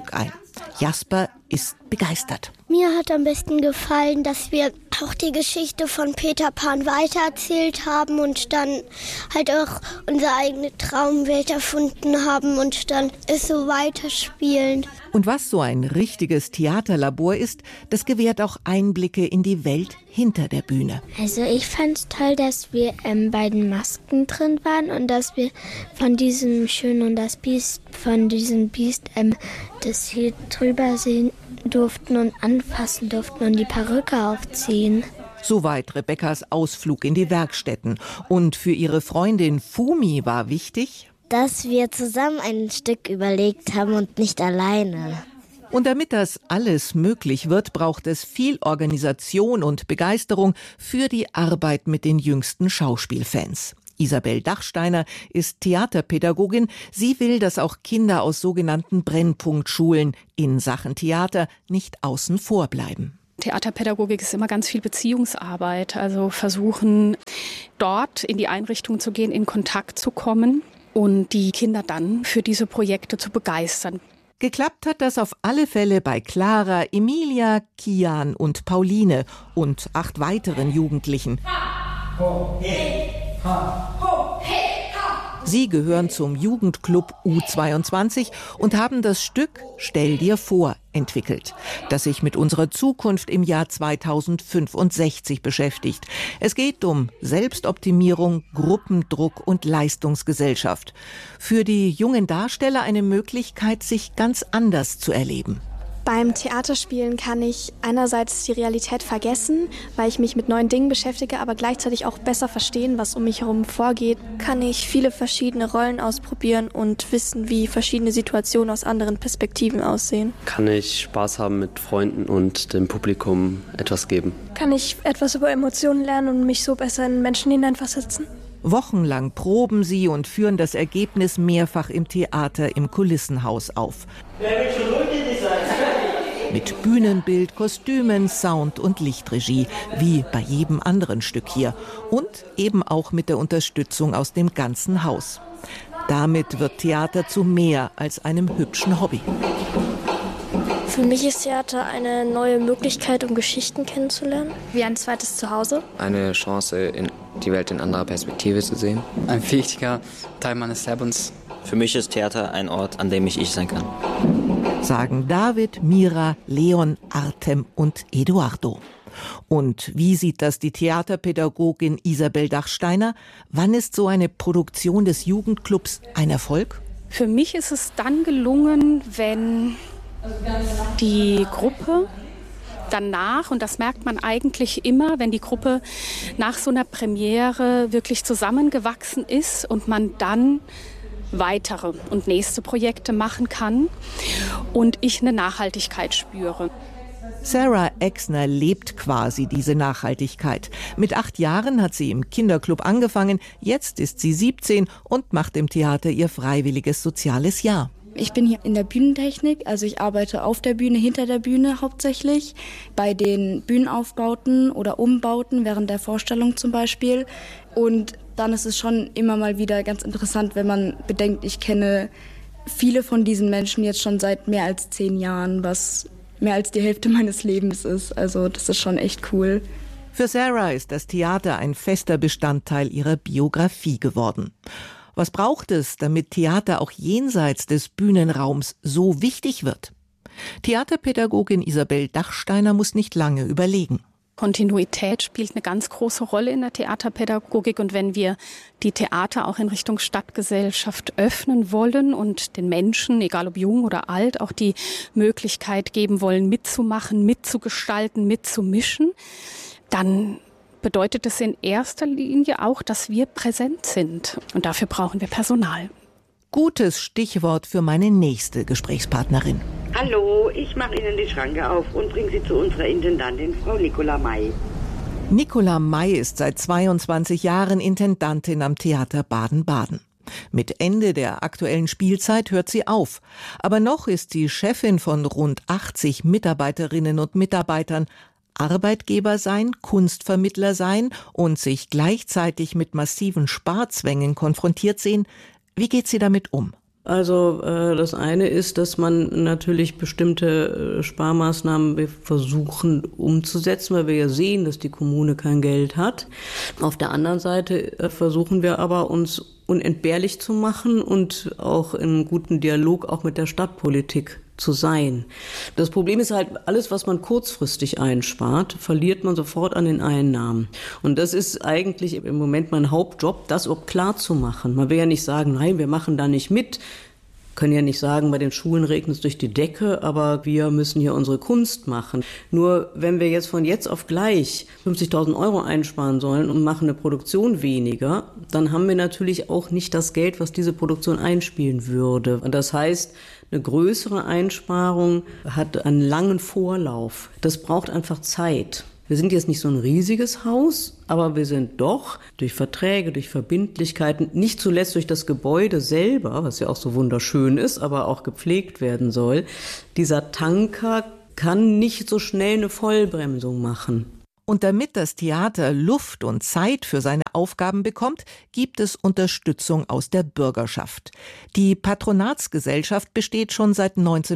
Jasper ist begeistert. Mir hat am besten gefallen, dass wir auch die Geschichte von Peter Pan weitererzählt haben und dann halt auch unsere eigene Traumwelt erfunden haben und dann es so weiterspielen. Und was so ein richtiges Theaterlabor ist, das gewährt auch Einblicke in die Welt hinter der Bühne. Also ich fand es toll, dass wir bei den Masken drin waren und dass wir von diesem Schön und das Biest, von diesem Biest das hier drüber sehen durften und anfassen durften und die Perücke aufziehen. Soweit Rebekkas Ausflug in die Werkstätten. Und für ihre Freundin Fumi war wichtig, dass wir zusammen ein Stück überlegt haben und nicht alleine. Und damit das alles möglich wird, braucht es viel Organisation und Begeisterung für die Arbeit mit den jüngsten Schauspielfans. Isabel Dachsteiner ist Theaterpädagogin. Sie will, dass auch Kinder aus sogenannten Brennpunktschulen in Sachen Theater nicht außen vor bleiben. Theaterpädagogik ist immer ganz viel Beziehungsarbeit, also versuchen, dort in die Einrichtung zu gehen, in Kontakt zu kommen und die Kinder dann für diese Projekte zu begeistern. Geklappt hat das auf alle Fälle bei Clara, Emilia, Kian und Pauline und 8 weiteren Jugendlichen. Sie gehören zum Jugendclub U22 und haben das Stück Stell dir vor entwickelt, das sich mit unserer Zukunft im Jahr 2065 beschäftigt. Es geht um Selbstoptimierung, Gruppendruck und Leistungsgesellschaft. Für die jungen Darsteller eine Möglichkeit, sich ganz anders zu erleben. Beim Theaterspielen kann ich einerseits die Realität vergessen, weil ich mich mit neuen Dingen beschäftige, aber gleichzeitig auch besser verstehen, was um mich herum vorgeht. Kann ich viele verschiedene Rollen ausprobieren und wissen, wie verschiedene Situationen aus anderen Perspektiven aussehen. Kann ich Spaß haben mit Freunden und dem Publikum etwas geben. Kann ich etwas über Emotionen lernen und mich so besser in Menschen hineinversetzen. Wochenlang proben sie und führen das Ergebnis mehrfach im Theater im Kulissenhaus auf. Mit Bühnenbild, Kostümen, Sound und Lichtregie, wie bei jedem anderen Stück hier. Und eben auch mit der Unterstützung aus dem ganzen Haus. Damit wird Theater zu mehr als einem hübschen Hobby. Für mich ist Theater eine neue Möglichkeit, um Geschichten kennenzulernen. Wie ein zweites Zuhause. Eine Chance, die Welt in anderer Perspektive zu sehen. Ein wichtiger Teil meines Lebens. Für mich ist Theater ein Ort, an dem ich sein kann. Sagen David, Mira, Leon, Artem und Eduardo. Und wie sieht das die Theaterpädagogin Isabel Dachsteiner? Wann ist so eine Produktion des Jugendclubs ein Erfolg? Für mich ist es dann gelungen, wenn die Gruppe danach, und das merkt man eigentlich immer, wenn die Gruppe nach so einer Premiere wirklich zusammengewachsen ist und man dann weitere und nächste Projekte machen kann und ich eine Nachhaltigkeit spüre. Sarah Exner lebt quasi diese Nachhaltigkeit. Mit 8 Jahren hat sie im Kinderclub angefangen, jetzt ist sie 17 und macht im Theater ihr freiwilliges soziales Jahr. Ich bin hier in der Bühnentechnik, also ich arbeite auf der Bühne, hinter der Bühne hauptsächlich, bei den Bühnenaufbauten oder Umbauten während der Vorstellung zum Beispiel. Und dann ist es schon immer mal wieder ganz interessant, wenn man bedenkt, ich kenne viele von diesen Menschen jetzt schon seit mehr als 10 Jahren, was mehr als die Hälfte meines Lebens ist. Also das ist schon echt cool. Für Sarah ist das Theater ein fester Bestandteil ihrer Biografie geworden. Was braucht es, damit Theater auch jenseits des Bühnenraums so wichtig wird? Theaterpädagogin Isabel Dachsteiner muss nicht lange überlegen. Kontinuität spielt eine ganz große Rolle in der Theaterpädagogik. Und wenn wir die Theater auch in Richtung Stadtgesellschaft öffnen wollen und den Menschen, egal ob jung oder alt, auch die Möglichkeit geben wollen, mitzumachen, mitzugestalten, mitzumischen, dann bedeutet es in erster Linie auch, dass wir präsent sind. Und dafür brauchen wir Personal. Gutes Stichwort für meine nächste Gesprächspartnerin. Hallo, ich mache Ihnen die Schranke auf und bringe Sie zu unserer Intendantin, Frau Nicola May. Nicola May ist seit 22 Jahren Intendantin am Theater Baden-Baden. Mit Ende der aktuellen Spielzeit hört sie auf. Aber noch ist sie Chefin von rund 80 Mitarbeiterinnen und Mitarbeitern. Arbeitgeber sein, Kunstvermittler sein und sich gleichzeitig mit massiven Sparzwängen konfrontiert sehen. Wie geht sie damit um? Also das eine ist, dass man natürlich bestimmte Sparmaßnahmen versuchen umzusetzen, weil wir ja sehen, dass die Kommune kein Geld hat. Auf der anderen Seite versuchen wir aber, uns unentbehrlich zu machen und auch in guten Dialog auch mit der Stadtpolitik zu sein. Das Problem ist halt, alles, was man kurzfristig einspart, verliert man sofort an den Einnahmen. Und das ist eigentlich im Moment mein Hauptjob, das auch klar zu machen. Man will ja nicht sagen, nein, wir machen da nicht mit. Können ja nicht sagen, bei den Schulen regnet es durch die Decke, aber wir müssen hier unsere Kunst machen. Nur wenn wir jetzt von jetzt auf gleich 50.000 € einsparen sollen und machen eine Produktion weniger, dann haben wir natürlich auch nicht das Geld, was diese Produktion einspielen würde. Und das heißt, eine größere Einsparung hat einen langen Vorlauf. Das braucht einfach Zeit. Wir sind jetzt nicht so ein riesiges Haus, aber wir sind doch durch Verträge, durch Verbindlichkeiten, nicht zuletzt durch das Gebäude selber, was ja auch so wunderschön ist, aber auch gepflegt werden soll. Dieser Tanker kann nicht so schnell eine Vollbremsung machen. Und damit das Theater Luft und Zeit für seine Aufgaben bekommt, gibt es Unterstützung aus der Bürgerschaft. Die Patronatsgesellschaft besteht schon seit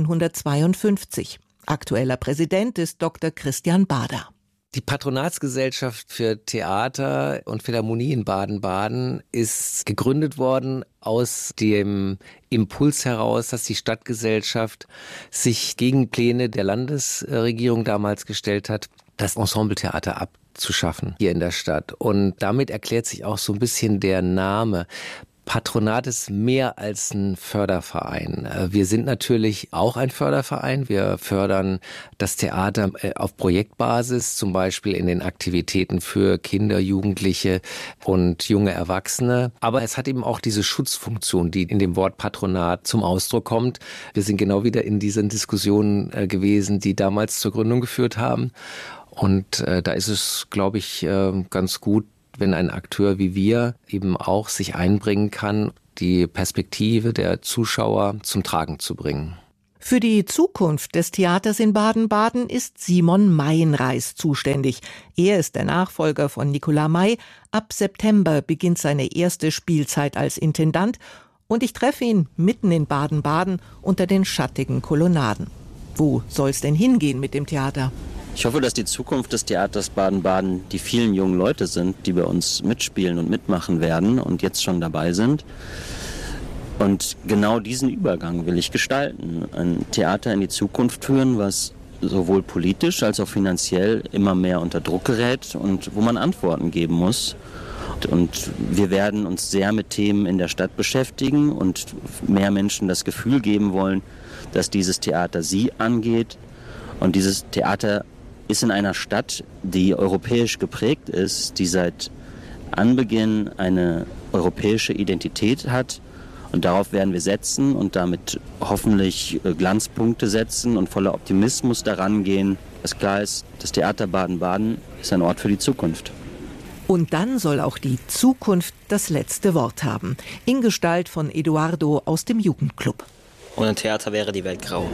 1952. Aktueller Präsident ist Dr. Christian Bader. Die Patronatsgesellschaft für Theater und Philharmonie in Baden-Baden ist gegründet worden aus dem Impuls heraus, dass die Stadtgesellschaft sich gegen Pläne der Landesregierung damals gestellt hat, das Ensembletheater abzuschaffen hier in der Stadt. Und damit erklärt sich auch so ein bisschen der Name. Patronat ist mehr als ein Förderverein. Wir sind natürlich auch ein Förderverein. Wir fördern das Theater auf Projektbasis, zum Beispiel in den Aktivitäten für Kinder, Jugendliche und junge Erwachsene. Aber es hat eben auch diese Schutzfunktion, die in dem Wort Patronat zum Ausdruck kommt. Wir sind genau wieder in diesen Diskussionen gewesen, die damals zur Gründung geführt haben. Und da ist es, glaube ich, ganz gut, wenn ein Akteur wie wir eben auch sich einbringen kann, die Perspektive der Zuschauer zum Tragen zu bringen. Für die Zukunft des Theaters in Baden-Baden ist Simon Meienreis zuständig. Er ist der Nachfolger von Nicolas May. Ab September beginnt seine erste Spielzeit als Intendant und ich treffe ihn mitten in Baden-Baden unter den schattigen Kolonnaden. Wo soll's denn hingehen mit dem Theater? Ich hoffe, dass die Zukunft des Theaters Baden-Baden die vielen jungen Leute sind, die bei uns mitspielen und mitmachen werden und jetzt schon dabei sind. Und genau diesen Übergang will ich gestalten. Ein Theater in die Zukunft führen, was sowohl politisch als auch finanziell immer mehr unter Druck gerät und wo man Antworten geben muss. Und wir werden uns sehr mit Themen in der Stadt beschäftigen und mehr Menschen das Gefühl geben wollen, dass dieses Theater sie angeht. Und dieses Theater ist in einer Stadt, die europäisch geprägt ist, die seit Anbeginn eine europäische Identität hat. Und darauf werden wir setzen und damit hoffentlich Glanzpunkte setzen und voller Optimismus daran gehen, dass klar ist, das Theater Baden-Baden ist ein Ort für die Zukunft. Und dann soll auch die Zukunft das letzte Wort haben. In Gestalt von Eduardo aus dem Jugendclub. Ohne Theater wäre die Welt grau.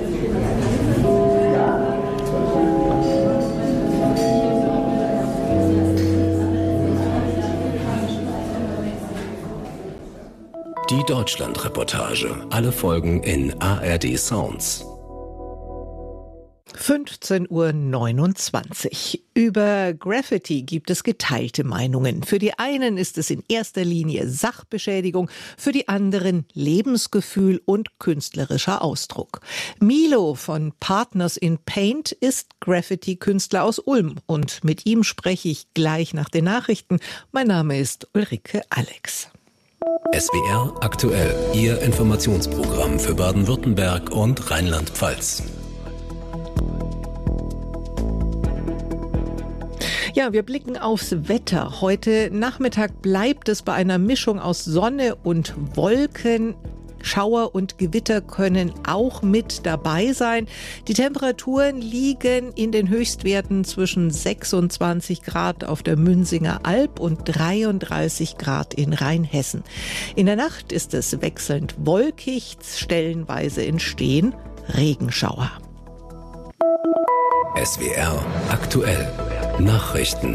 Die Deutschland-Reportage. Alle Folgen in ARD Sounds. 15:29 Uhr. Über Graffiti gibt es geteilte Meinungen. Für die einen ist es in erster Linie Sachbeschädigung, für die anderen Lebensgefühl und künstlerischer Ausdruck. Milo von Partners in Paint ist Graffiti-Künstler aus Ulm und mit ihm spreche ich gleich nach den Nachrichten. Mein Name ist Ulrike Alex. SWR aktuell, Ihr Informationsprogramm für Baden-Württemberg und Rheinland-Pfalz. Ja, wir blicken aufs Wetter. Heute Nachmittag bleibt es bei einer Mischung aus Sonne und Wolken. Schauer und Gewitter können auch mit dabei sein. Die Temperaturen liegen in den Höchstwerten zwischen 26 Grad auf der Münsinger Alb und 33 Grad in Rheinhessen. In der Nacht ist es wechselnd wolkig, stellenweise entstehen Regenschauer. SWR aktuell. Nachrichten.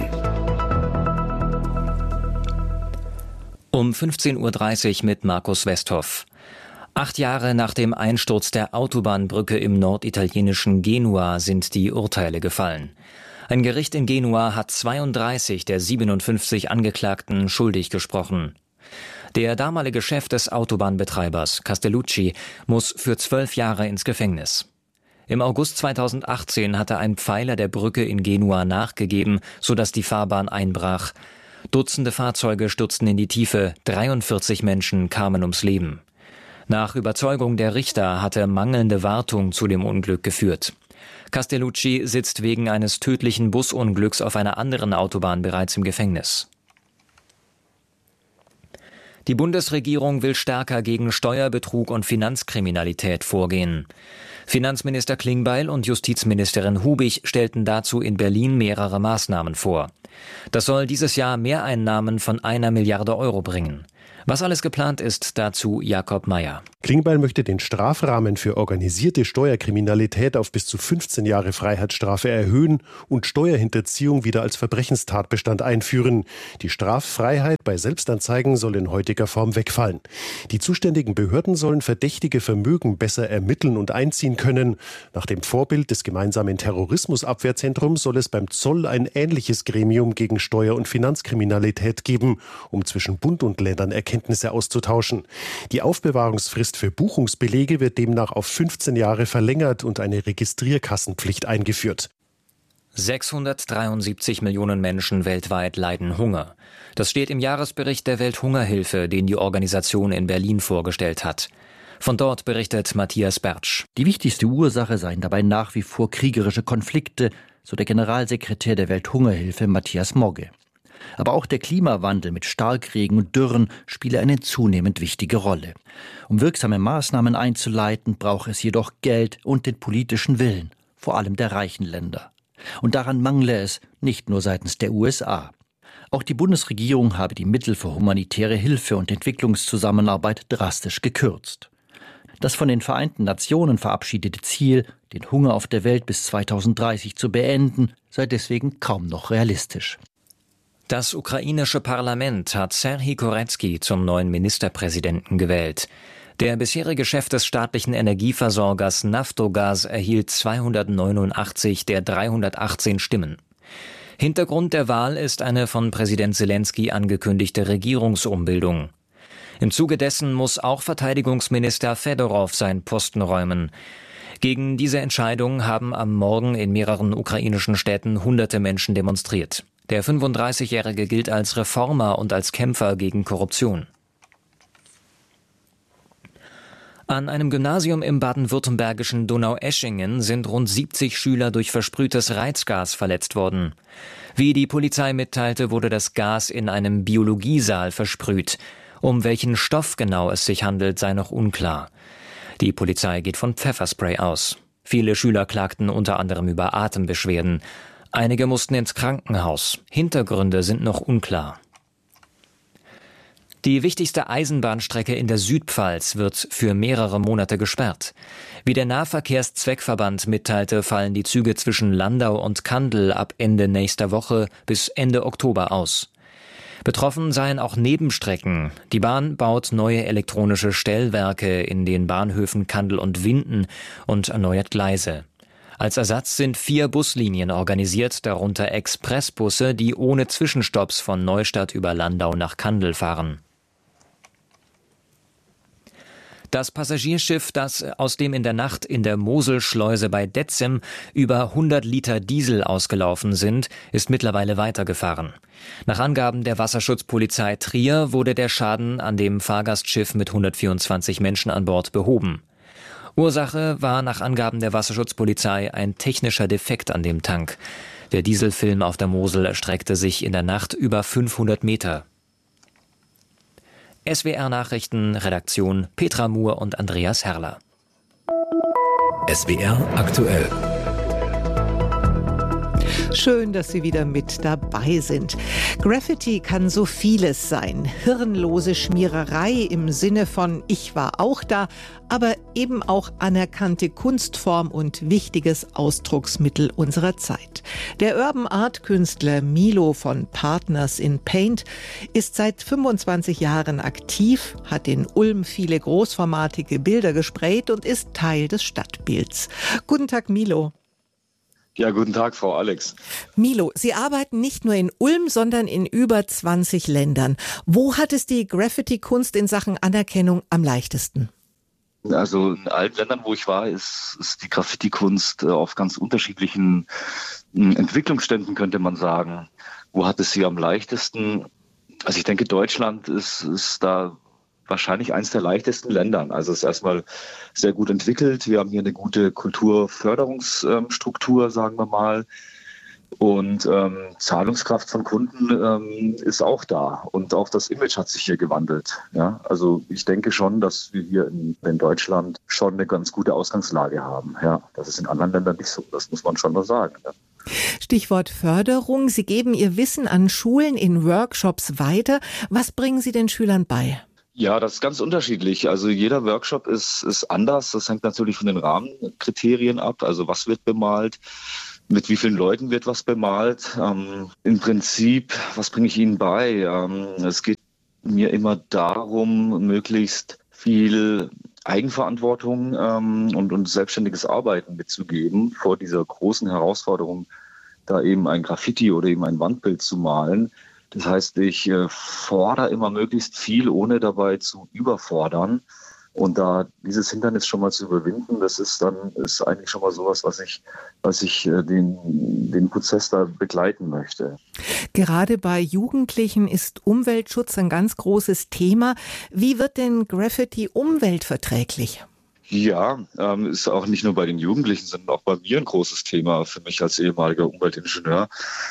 Um 15:30 Uhr mit Markus Westhoff. 8 Jahre nach dem Einsturz der Autobahnbrücke im norditalienischen Genua sind die Urteile gefallen. Ein Gericht in Genua hat 32 der 57 Angeklagten schuldig gesprochen. Der damalige Chef des Autobahnbetreibers, Castellucci, muss für 12 Jahre ins Gefängnis. Im August 2018 hatte ein Pfeiler der Brücke in Genua nachgegeben, sodass die Fahrbahn einbrach. Dutzende Fahrzeuge stürzten in die Tiefe, 43 Menschen kamen ums Leben. Nach Überzeugung der Richter hatte mangelnde Wartung zu dem Unglück geführt. Castellucci sitzt wegen eines tödlichen Busunglücks auf einer anderen Autobahn bereits im Gefängnis. Die Bundesregierung will stärker gegen Steuerbetrug und Finanzkriminalität vorgehen. Finanzminister Klingbeil und Justizministerin Hubig stellten dazu in Berlin mehrere Maßnahmen vor. Das soll dieses Jahr Mehreinnahmen von 1 Milliarde Euro bringen. Was alles geplant ist, dazu Jakob Mayer. Klingbeil möchte den Strafrahmen für organisierte Steuerkriminalität auf bis zu 15 Jahre Freiheitsstrafe erhöhen und Steuerhinterziehung wieder als Verbrechenstatbestand einführen. Die Straffreiheit bei Selbstanzeigen soll in heutiger Form wegfallen. Die zuständigen Behörden sollen verdächtige Vermögen besser ermitteln und einziehen können. Nach dem Vorbild des gemeinsamen Terrorismusabwehrzentrums soll es beim Zoll ein ähnliches Gremium gegen Steuer- und Finanzkriminalität geben, um zwischen Bund und Ländern Erkenntnisse auszutauschen. Die Aufbewahrungsfrist für Buchungsbelege wird demnach auf 15 Jahre verlängert und eine Registrierkassenpflicht eingeführt. 673 Millionen Menschen weltweit leiden Hunger. Das steht im Jahresbericht der Welthungerhilfe, den die Organisation in Berlin vorgestellt hat. Von dort berichtet Matthias Bertsch. Die wichtigste Ursache seien dabei nach wie vor kriegerische Konflikte, so der Generalsekretär der Welthungerhilfe Matthias Mogge. Aber auch der Klimawandel mit Starkregen und Dürren spiele eine zunehmend wichtige Rolle. Um wirksame Maßnahmen einzuleiten, braucht es jedoch Geld und den politischen Willen, vor allem der reichen Länder. Und daran mangle es nicht nur seitens der USA. Auch die Bundesregierung habe die Mittel für humanitäre Hilfe und Entwicklungszusammenarbeit drastisch gekürzt. Das von den Vereinten Nationen verabschiedete Ziel, den Hunger auf der Welt bis 2030 zu beenden, sei deswegen kaum noch realistisch. Das ukrainische Parlament hat Serhij Koretskij zum neuen Ministerpräsidenten gewählt. Der bisherige Chef des staatlichen Energieversorgers Naftogaz erhielt 289 der 318 Stimmen. Hintergrund der Wahl ist eine von Präsident Selenskyj angekündigte Regierungsumbildung. Im Zuge dessen muss auch Verteidigungsminister Fedorov seinen Posten räumen. Gegen diese Entscheidung haben am Morgen in mehreren ukrainischen Städten hunderte Menschen demonstriert. Der 35-Jährige gilt als Reformer und als Kämpfer gegen Korruption. An einem Gymnasium im baden-württembergischen Donaueschingen sind rund 70 Schüler durch versprühtes Reizgas verletzt worden. Wie die Polizei mitteilte, wurde das Gas in einem Biologiesaal versprüht. Um welchen Stoff genau es sich handelt, sei noch unklar. Die Polizei geht von Pfefferspray aus. Viele Schüler klagten unter anderem über Atembeschwerden. Einige mussten ins Krankenhaus. Hintergründe sind noch unklar. Die wichtigste Eisenbahnstrecke in der Südpfalz wird für mehrere Monate gesperrt. Wie der Nahverkehrszweckverband mitteilte, fallen die Züge zwischen Landau und Kandel ab Ende nächster Woche bis Ende Oktober aus. Betroffen seien auch Nebenstrecken. Die Bahn baut neue elektronische Stellwerke in den Bahnhöfen Kandel und Winden und erneuert Gleise. Als Ersatz sind 4 Buslinien organisiert, darunter Expressbusse, die ohne Zwischenstopps von Neustadt über Landau nach Kandel fahren. Das Passagierschiff, das aus dem in der Nacht in der Moselschleuse bei Detzem über 100 Liter Diesel ausgelaufen sind, ist mittlerweile weitergefahren. Nach Angaben der Wasserschutzpolizei Trier wurde der Schaden an dem Fahrgastschiff mit 124 Menschen an Bord behoben. Ursache war nach Angaben der Wasserschutzpolizei ein technischer Defekt an dem Tank. Der Dieselfilm auf der Mosel erstreckte sich in der Nacht über 500 Meter. SWR Nachrichten, Redaktion Petra Muhr und Andreas Herrler. SWR aktuell. Schön, dass Sie wieder mit dabei sind. Graffiti kann so vieles sein. Hirnlose Schmiererei im Sinne von Ich war auch da, aber eben auch anerkannte Kunstform und wichtiges Ausdrucksmittel unserer Zeit. Der Urban Art Künstler Milo von Partners in Paint ist seit 25 Jahren aktiv, hat in Ulm viele großformatige Bilder gesprayt und ist Teil des Stadtbilds. Guten Tag, Milo. Ja, guten Tag, Frau Alex. Milo, Sie arbeiten nicht nur in Ulm, sondern in über 20 Ländern. Wo hat es die Graffiti-Kunst in Sachen Anerkennung am leichtesten? Also in allen Ländern, wo ich war, ist die Graffiti-Kunst auf ganz unterschiedlichen Entwicklungsständen, könnte man sagen. Wo hat es sie am leichtesten? Also ich denke, Deutschland ist da wahrscheinlich eines der leichtesten Ländern. Also es ist erstmal sehr gut entwickelt. Wir haben hier eine gute Kulturförderungsstruktur, sagen wir mal. Und Zahlungskraft von Kunden ist auch da. Und auch das Image hat sich hier gewandelt. Ja? Also ich denke schon, dass wir hier in Deutschland schon eine ganz gute Ausgangslage haben. Ja? Das ist in anderen Ländern nicht so. Das muss man schon mal sagen. Ja? Stichwort Förderung. Sie geben Ihr Wissen an Schulen in Workshops weiter. Was bringen Sie den Schülern bei? Ja, das ist ganz unterschiedlich. Also jeder Workshop ist anders. Das hängt natürlich von den Rahmenkriterien ab. Also was wird bemalt? Mit wie vielen Leuten wird was bemalt? Im Prinzip, was bringe ich Ihnen bei? Es geht mir immer darum, möglichst viel Eigenverantwortung und selbstständiges Arbeiten mitzugeben vor dieser großen Herausforderung, da eben ein Graffiti oder eben ein Wandbild zu malen. Das heißt, ich fordere immer möglichst viel, ohne dabei zu überfordern. Und da dieses Hindernis schon mal zu überwinden, das ist eigentlich schon mal sowas, was ich den Prozess da begleiten möchte. Gerade bei Jugendlichen ist Umweltschutz ein ganz großes Thema. Wie wird denn Graffiti umweltverträglich? Ja, ist auch nicht nur bei den Jugendlichen, sondern auch bei mir ein großes Thema für mich als ehemaliger Umweltingenieur.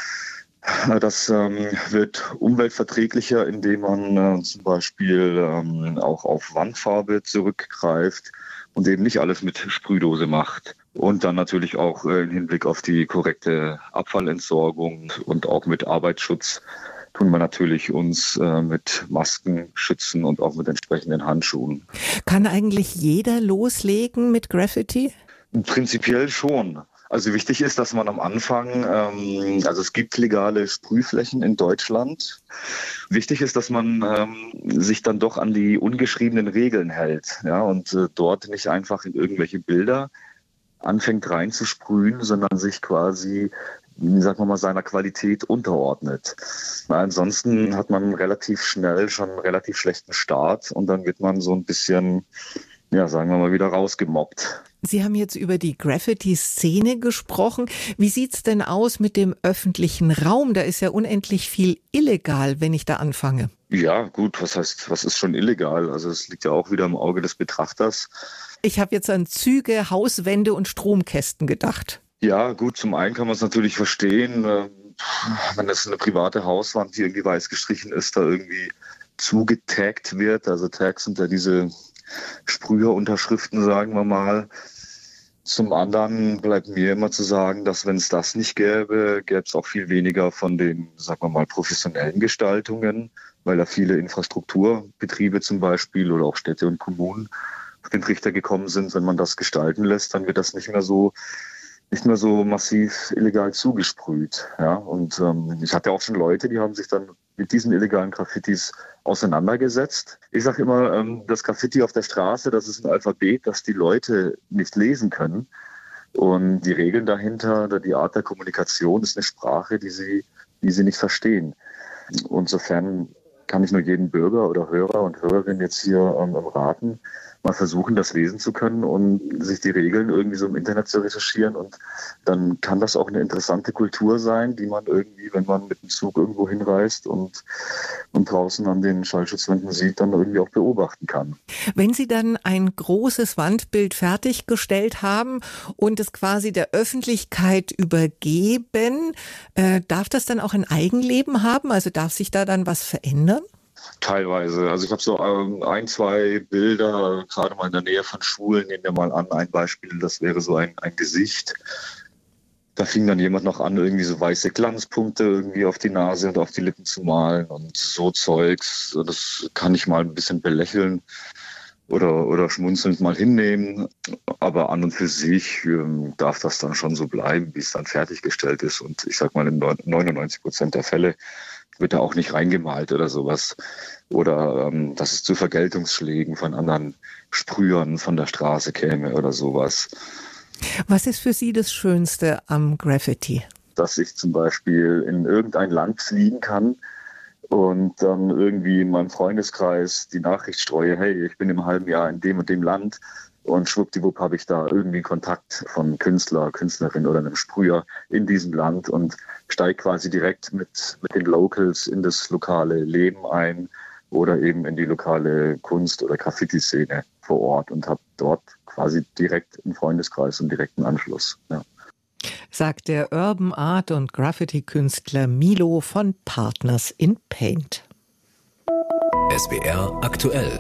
Das wird umweltverträglicher, indem man zum Beispiel auch auf Wandfarbe zurückgreift und eben nicht alles mit Sprühdose macht. Und dann natürlich auch im Hinblick auf die korrekte Abfallentsorgung und auch mit Arbeitsschutz tun wir natürlich uns mit Masken schützen und auch mit entsprechenden Handschuhen. Kann eigentlich jeder loslegen mit Graffiti? Prinzipiell schon. Also wichtig ist, dass man am Anfang, also es gibt legale Sprühflächen in Deutschland. Wichtig ist, dass man sich dann doch an die ungeschriebenen Regeln hält, ja, und dort nicht einfach in irgendwelche Bilder anfängt reinzusprühen, sondern sich quasi, sagen wir mal, seiner Qualität unterordnet. Ansonsten hat man relativ schnell schon einen relativ schlechten Start und dann wird man so ein bisschen, ja, sagen wir mal, wieder rausgemobbt. Sie haben jetzt über die Graffiti-Szene gesprochen. Wie sieht's denn aus mit dem öffentlichen Raum? Da ist ja unendlich viel illegal, wenn ich da anfange. Ja, gut, was ist schon illegal? Also es liegt ja auch wieder im Auge des Betrachters. Ich habe jetzt an Züge, Hauswände und Stromkästen gedacht. Ja, gut, zum einen kann man es natürlich verstehen, wenn es eine private Hauswand, die irgendwie weiß gestrichen ist, da irgendwie zugetaggt wird. Also Tags sind ja diese Sprüherunterschriften, sagen wir mal. Zum anderen bleibt mir immer zu sagen, dass wenn es das nicht gäbe, gäbe es auch viel weniger von den, sagen wir mal, professionellen Gestaltungen, weil da viele Infrastrukturbetriebe zum Beispiel oder auch Städte und Kommunen auf den Trichter gekommen sind. Wenn man das gestalten lässt, dann wird das nicht mehr so massiv illegal zugesprüht. Ja? Und ich hatte auch schon Leute, die haben sich dann mit diesen illegalen Graffitis auseinandergesetzt. Ich sage immer, das Graffiti auf der Straße, das ist ein Alphabet, das die Leute nicht lesen können. Und die Regeln dahinter, die Art der Kommunikation ist eine Sprache, die sie nicht verstehen. Insofern kann ich nur jeden Bürger oder Hörer und Hörerin jetzt hier raten, mal versuchen, das lesen zu können und sich die Regeln irgendwie so im Internet zu recherchieren. Und dann kann das auch eine interessante Kultur sein, die man irgendwie, wenn man mit dem Zug irgendwo hinreist und draußen an den Schallschutzwänden sieht, dann irgendwie auch beobachten kann. Wenn Sie dann ein großes Wandbild fertiggestellt haben und es quasi der Öffentlichkeit übergeben, darf das dann auch ein Eigenleben haben? Also darf sich da dann was verändern? Teilweise. Also ich habe so ein, zwei Bilder, gerade mal in der Nähe von Schulen, nehmen wir mal an, ein Beispiel, das wäre so ein Gesicht. Da fing dann jemand noch an, irgendwie so weiße Glanzpunkte irgendwie auf die Nase und auf die Lippen zu malen und so Zeugs. Das kann ich mal ein bisschen belächeln oder schmunzelnd mal hinnehmen. Aber an und für sich darf das dann schon so bleiben, wie es dann fertiggestellt ist. Und ich sag mal, in 99% der Fälle wird da auch nicht reingemalt oder sowas. Oder dass es zu Vergeltungsschlägen von anderen Sprühern von der Straße käme oder sowas. Was ist für Sie das Schönste am Graffiti? Dass ich zum Beispiel in irgendein Land fliegen kann und dann irgendwie in meinem Freundeskreis die Nachricht streue, hey, ich bin im halben Jahr in dem und dem Land und schwuppdiwupp habe ich da irgendwie Kontakt von Künstler, Künstlerin oder einem Sprüher in diesem Land und steige quasi direkt mit den Locals in das lokale Leben ein oder eben in die lokale Kunst- oder Graffiti-Szene vor Ort und habe dort quasi direkt einen Freundeskreis und direkten Anschluss. Ja. Sagt der Urban Art und Graffiti-Künstler Milo von Partners in Paint. SWR aktuell.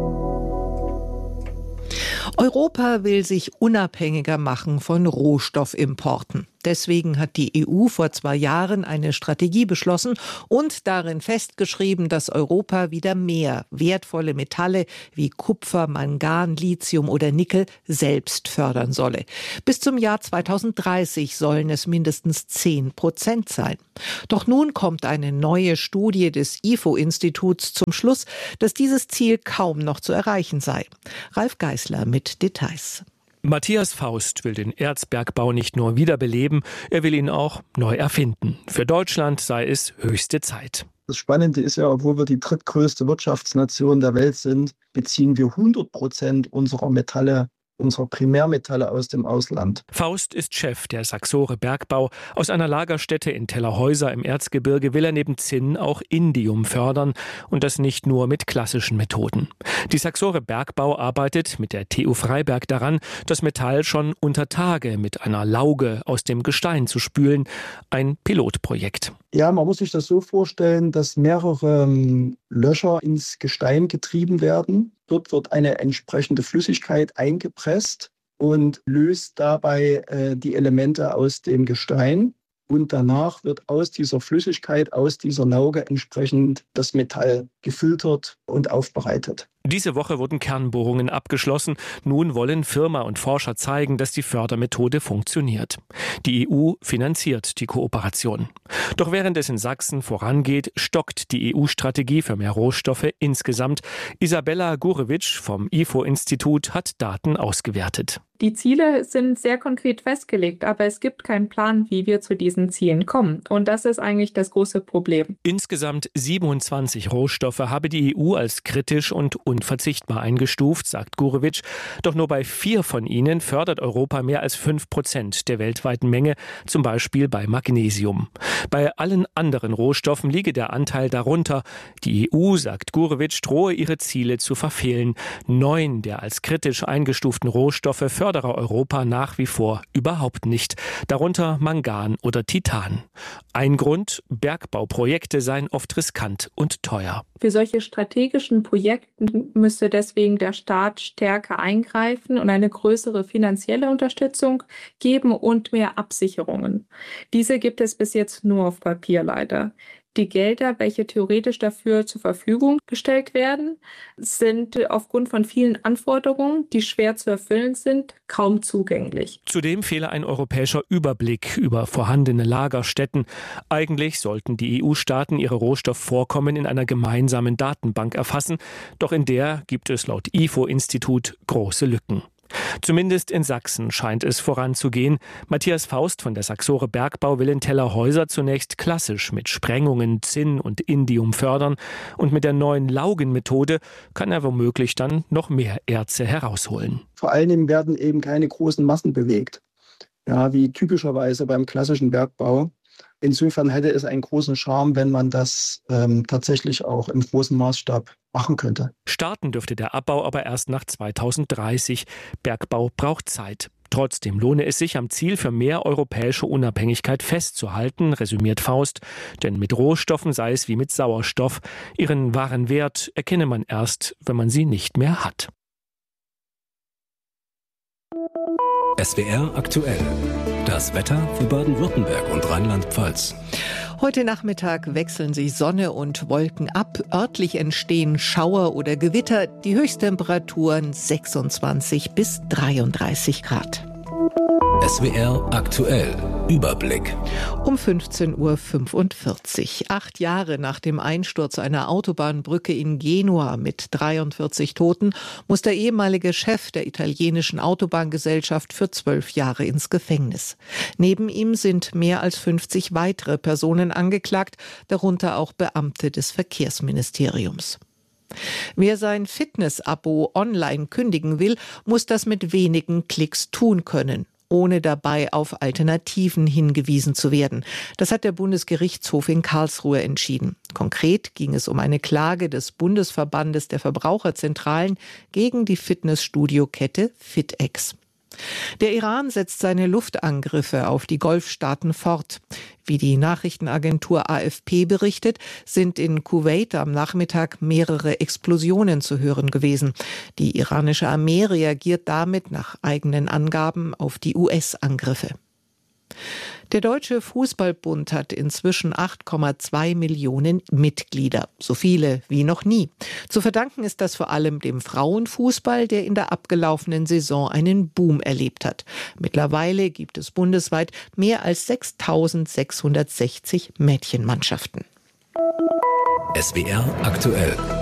Europa will sich unabhängiger machen von Rohstoffimporten. Deswegen hat die EU vor 2 Jahren eine Strategie beschlossen und darin festgeschrieben, dass Europa wieder mehr wertvolle Metalle wie Kupfer, Mangan, Lithium oder Nickel selbst fördern solle. Bis zum Jahr 2030 sollen es mindestens 10% sein. Doch nun kommt eine neue Studie des IFO-Instituts zum Schluss, dass dieses Ziel kaum noch zu erreichen sei. Ralf Geißler mit Details. Matthias Faust will den Erzbergbau nicht nur wiederbeleben, er will ihn auch neu erfinden. Für Deutschland sei es höchste Zeit. Das Spannende ist ja, obwohl wir die drittgrößte Wirtschaftsnation der Welt sind, beziehen wir 100% unserer Primärmetalle aus dem Ausland. Faust ist Chef der Saxore Bergbau. Aus einer Lagerstätte in Tellerhäuser im Erzgebirge will er neben Zinn auch Indium fördern und das nicht nur mit klassischen Methoden. Die Saxore Bergbau arbeitet mit der TU Freiberg daran, das Metall schon unter Tage mit einer Lauge aus dem Gestein zu spülen. Ein Pilotprojekt. Ja, man muss sich das so vorstellen, dass mehrere Löcher ins Gestein getrieben werden. Dort wird eine entsprechende Flüssigkeit eingepresst und löst dabei die Elemente aus dem Gestein. Und danach wird aus dieser Flüssigkeit, aus dieser Lauge entsprechend das Metall gefiltert und aufbereitet. Diese Woche wurden Kernbohrungen abgeschlossen. Nun wollen Firma und Forscher zeigen, dass die Fördermethode funktioniert. Die EU finanziert die Kooperation. Doch während es in Sachsen vorangeht, stockt die EU-Strategie für mehr Rohstoffe insgesamt. Isabella Gurewitsch vom IFO-Institut hat Daten ausgewertet. Die Ziele sind sehr konkret festgelegt, aber es gibt keinen Plan, wie wir zu diesen Zielen kommen. Und das ist eigentlich das große Problem. Insgesamt 27 Rohstoffe habe die EU als kritisch und unverzichtbar eingestuft, sagt Gurewitsch. Doch nur bei 4 von ihnen fördert Europa mehr als 5% der weltweiten Menge, zum Beispiel bei Magnesium. Bei allen anderen Rohstoffen liege der Anteil darunter. Die EU, sagt Gurewitsch, drohe ihre Ziele zu verfehlen. 9 der als kritisch eingestuften Rohstoffe fördere Europa nach wie vor überhaupt nicht. Darunter Mangan oder Titan. Ein Grund: Bergbauprojekte seien oft riskant und teuer. Für solche strategischen Projekte müsste deswegen der Staat stärker eingreifen und eine größere finanzielle Unterstützung geben und mehr Absicherungen. Diese gibt es bis jetzt nur auf Papier leider. Die Gelder, welche theoretisch dafür zur Verfügung gestellt werden, sind aufgrund von vielen Anforderungen, die schwer zu erfüllen sind, kaum zugänglich. Zudem fehle ein europäischer Überblick über vorhandene Lagerstätten. Eigentlich sollten die EU-Staaten ihre Rohstoffvorkommen in einer gemeinsamen Datenbank erfassen, doch in der gibt es laut IFO-Institut große Lücken. Zumindest in Sachsen scheint es voranzugehen. Matthias Faust von der Saxore Bergbau will in Tellerhäuser zunächst klassisch mit Sprengungen Zinn und Indium fördern und mit der neuen Laugenmethode kann er womöglich dann noch mehr Erze herausholen. Vor allem werden eben keine großen Massen bewegt, ja, wie typischerweise beim klassischen Bergbau. Insofern hätte es einen großen Charme, wenn man das tatsächlich auch im großen Maßstab machen könnte. Starten dürfte der Abbau aber erst nach 2030. Bergbau braucht Zeit. Trotzdem lohne es sich, am Ziel für mehr europäische Unabhängigkeit festzuhalten, resümiert Faust. Denn mit Rohstoffen sei es wie mit Sauerstoff. Ihren wahren Wert erkenne man erst, wenn man sie nicht mehr hat. SWR aktuell. Das Wetter für Baden-Württemberg und Rheinland-Pfalz. Heute Nachmittag wechseln sich Sonne und Wolken ab. Örtlich entstehen Schauer oder Gewitter. Die Höchsttemperaturen 26 bis 33 Grad. SWR aktuell. Überblick. Um 15:45 Uhr. 8 Jahre nach dem Einsturz einer Autobahnbrücke in Genua mit 43 Toten muss der ehemalige Chef der italienischen Autobahngesellschaft für 12 Jahre ins Gefängnis. Neben ihm sind mehr als 50 weitere Personen angeklagt, darunter auch Beamte des Verkehrsministeriums. Wer sein Fitness-Abo online kündigen will, muss das mit wenigen Klicks tun können, ohne dabei auf Alternativen hingewiesen zu werden. Das hat der Bundesgerichtshof in Karlsruhe entschieden. Konkret ging es um eine Klage des Bundesverbandes der Verbraucherzentralen gegen die Fitnessstudio-Kette FitEx. Der Iran setzt seine Luftangriffe auf die Golfstaaten fort. Wie die Nachrichtenagentur AFP berichtet, sind in Kuwait am Nachmittag mehrere Explosionen zu hören gewesen. Die iranische Armee reagiert damit nach eigenen Angaben auf die US-Angriffe. Der Deutsche Fußballbund hat inzwischen 8,2 Millionen Mitglieder, so viele wie noch nie. Zu verdanken ist das vor allem dem Frauenfußball, der in der abgelaufenen Saison einen Boom erlebt hat. Mittlerweile gibt es bundesweit mehr als 6.660 Mädchenmannschaften. SWR aktuell.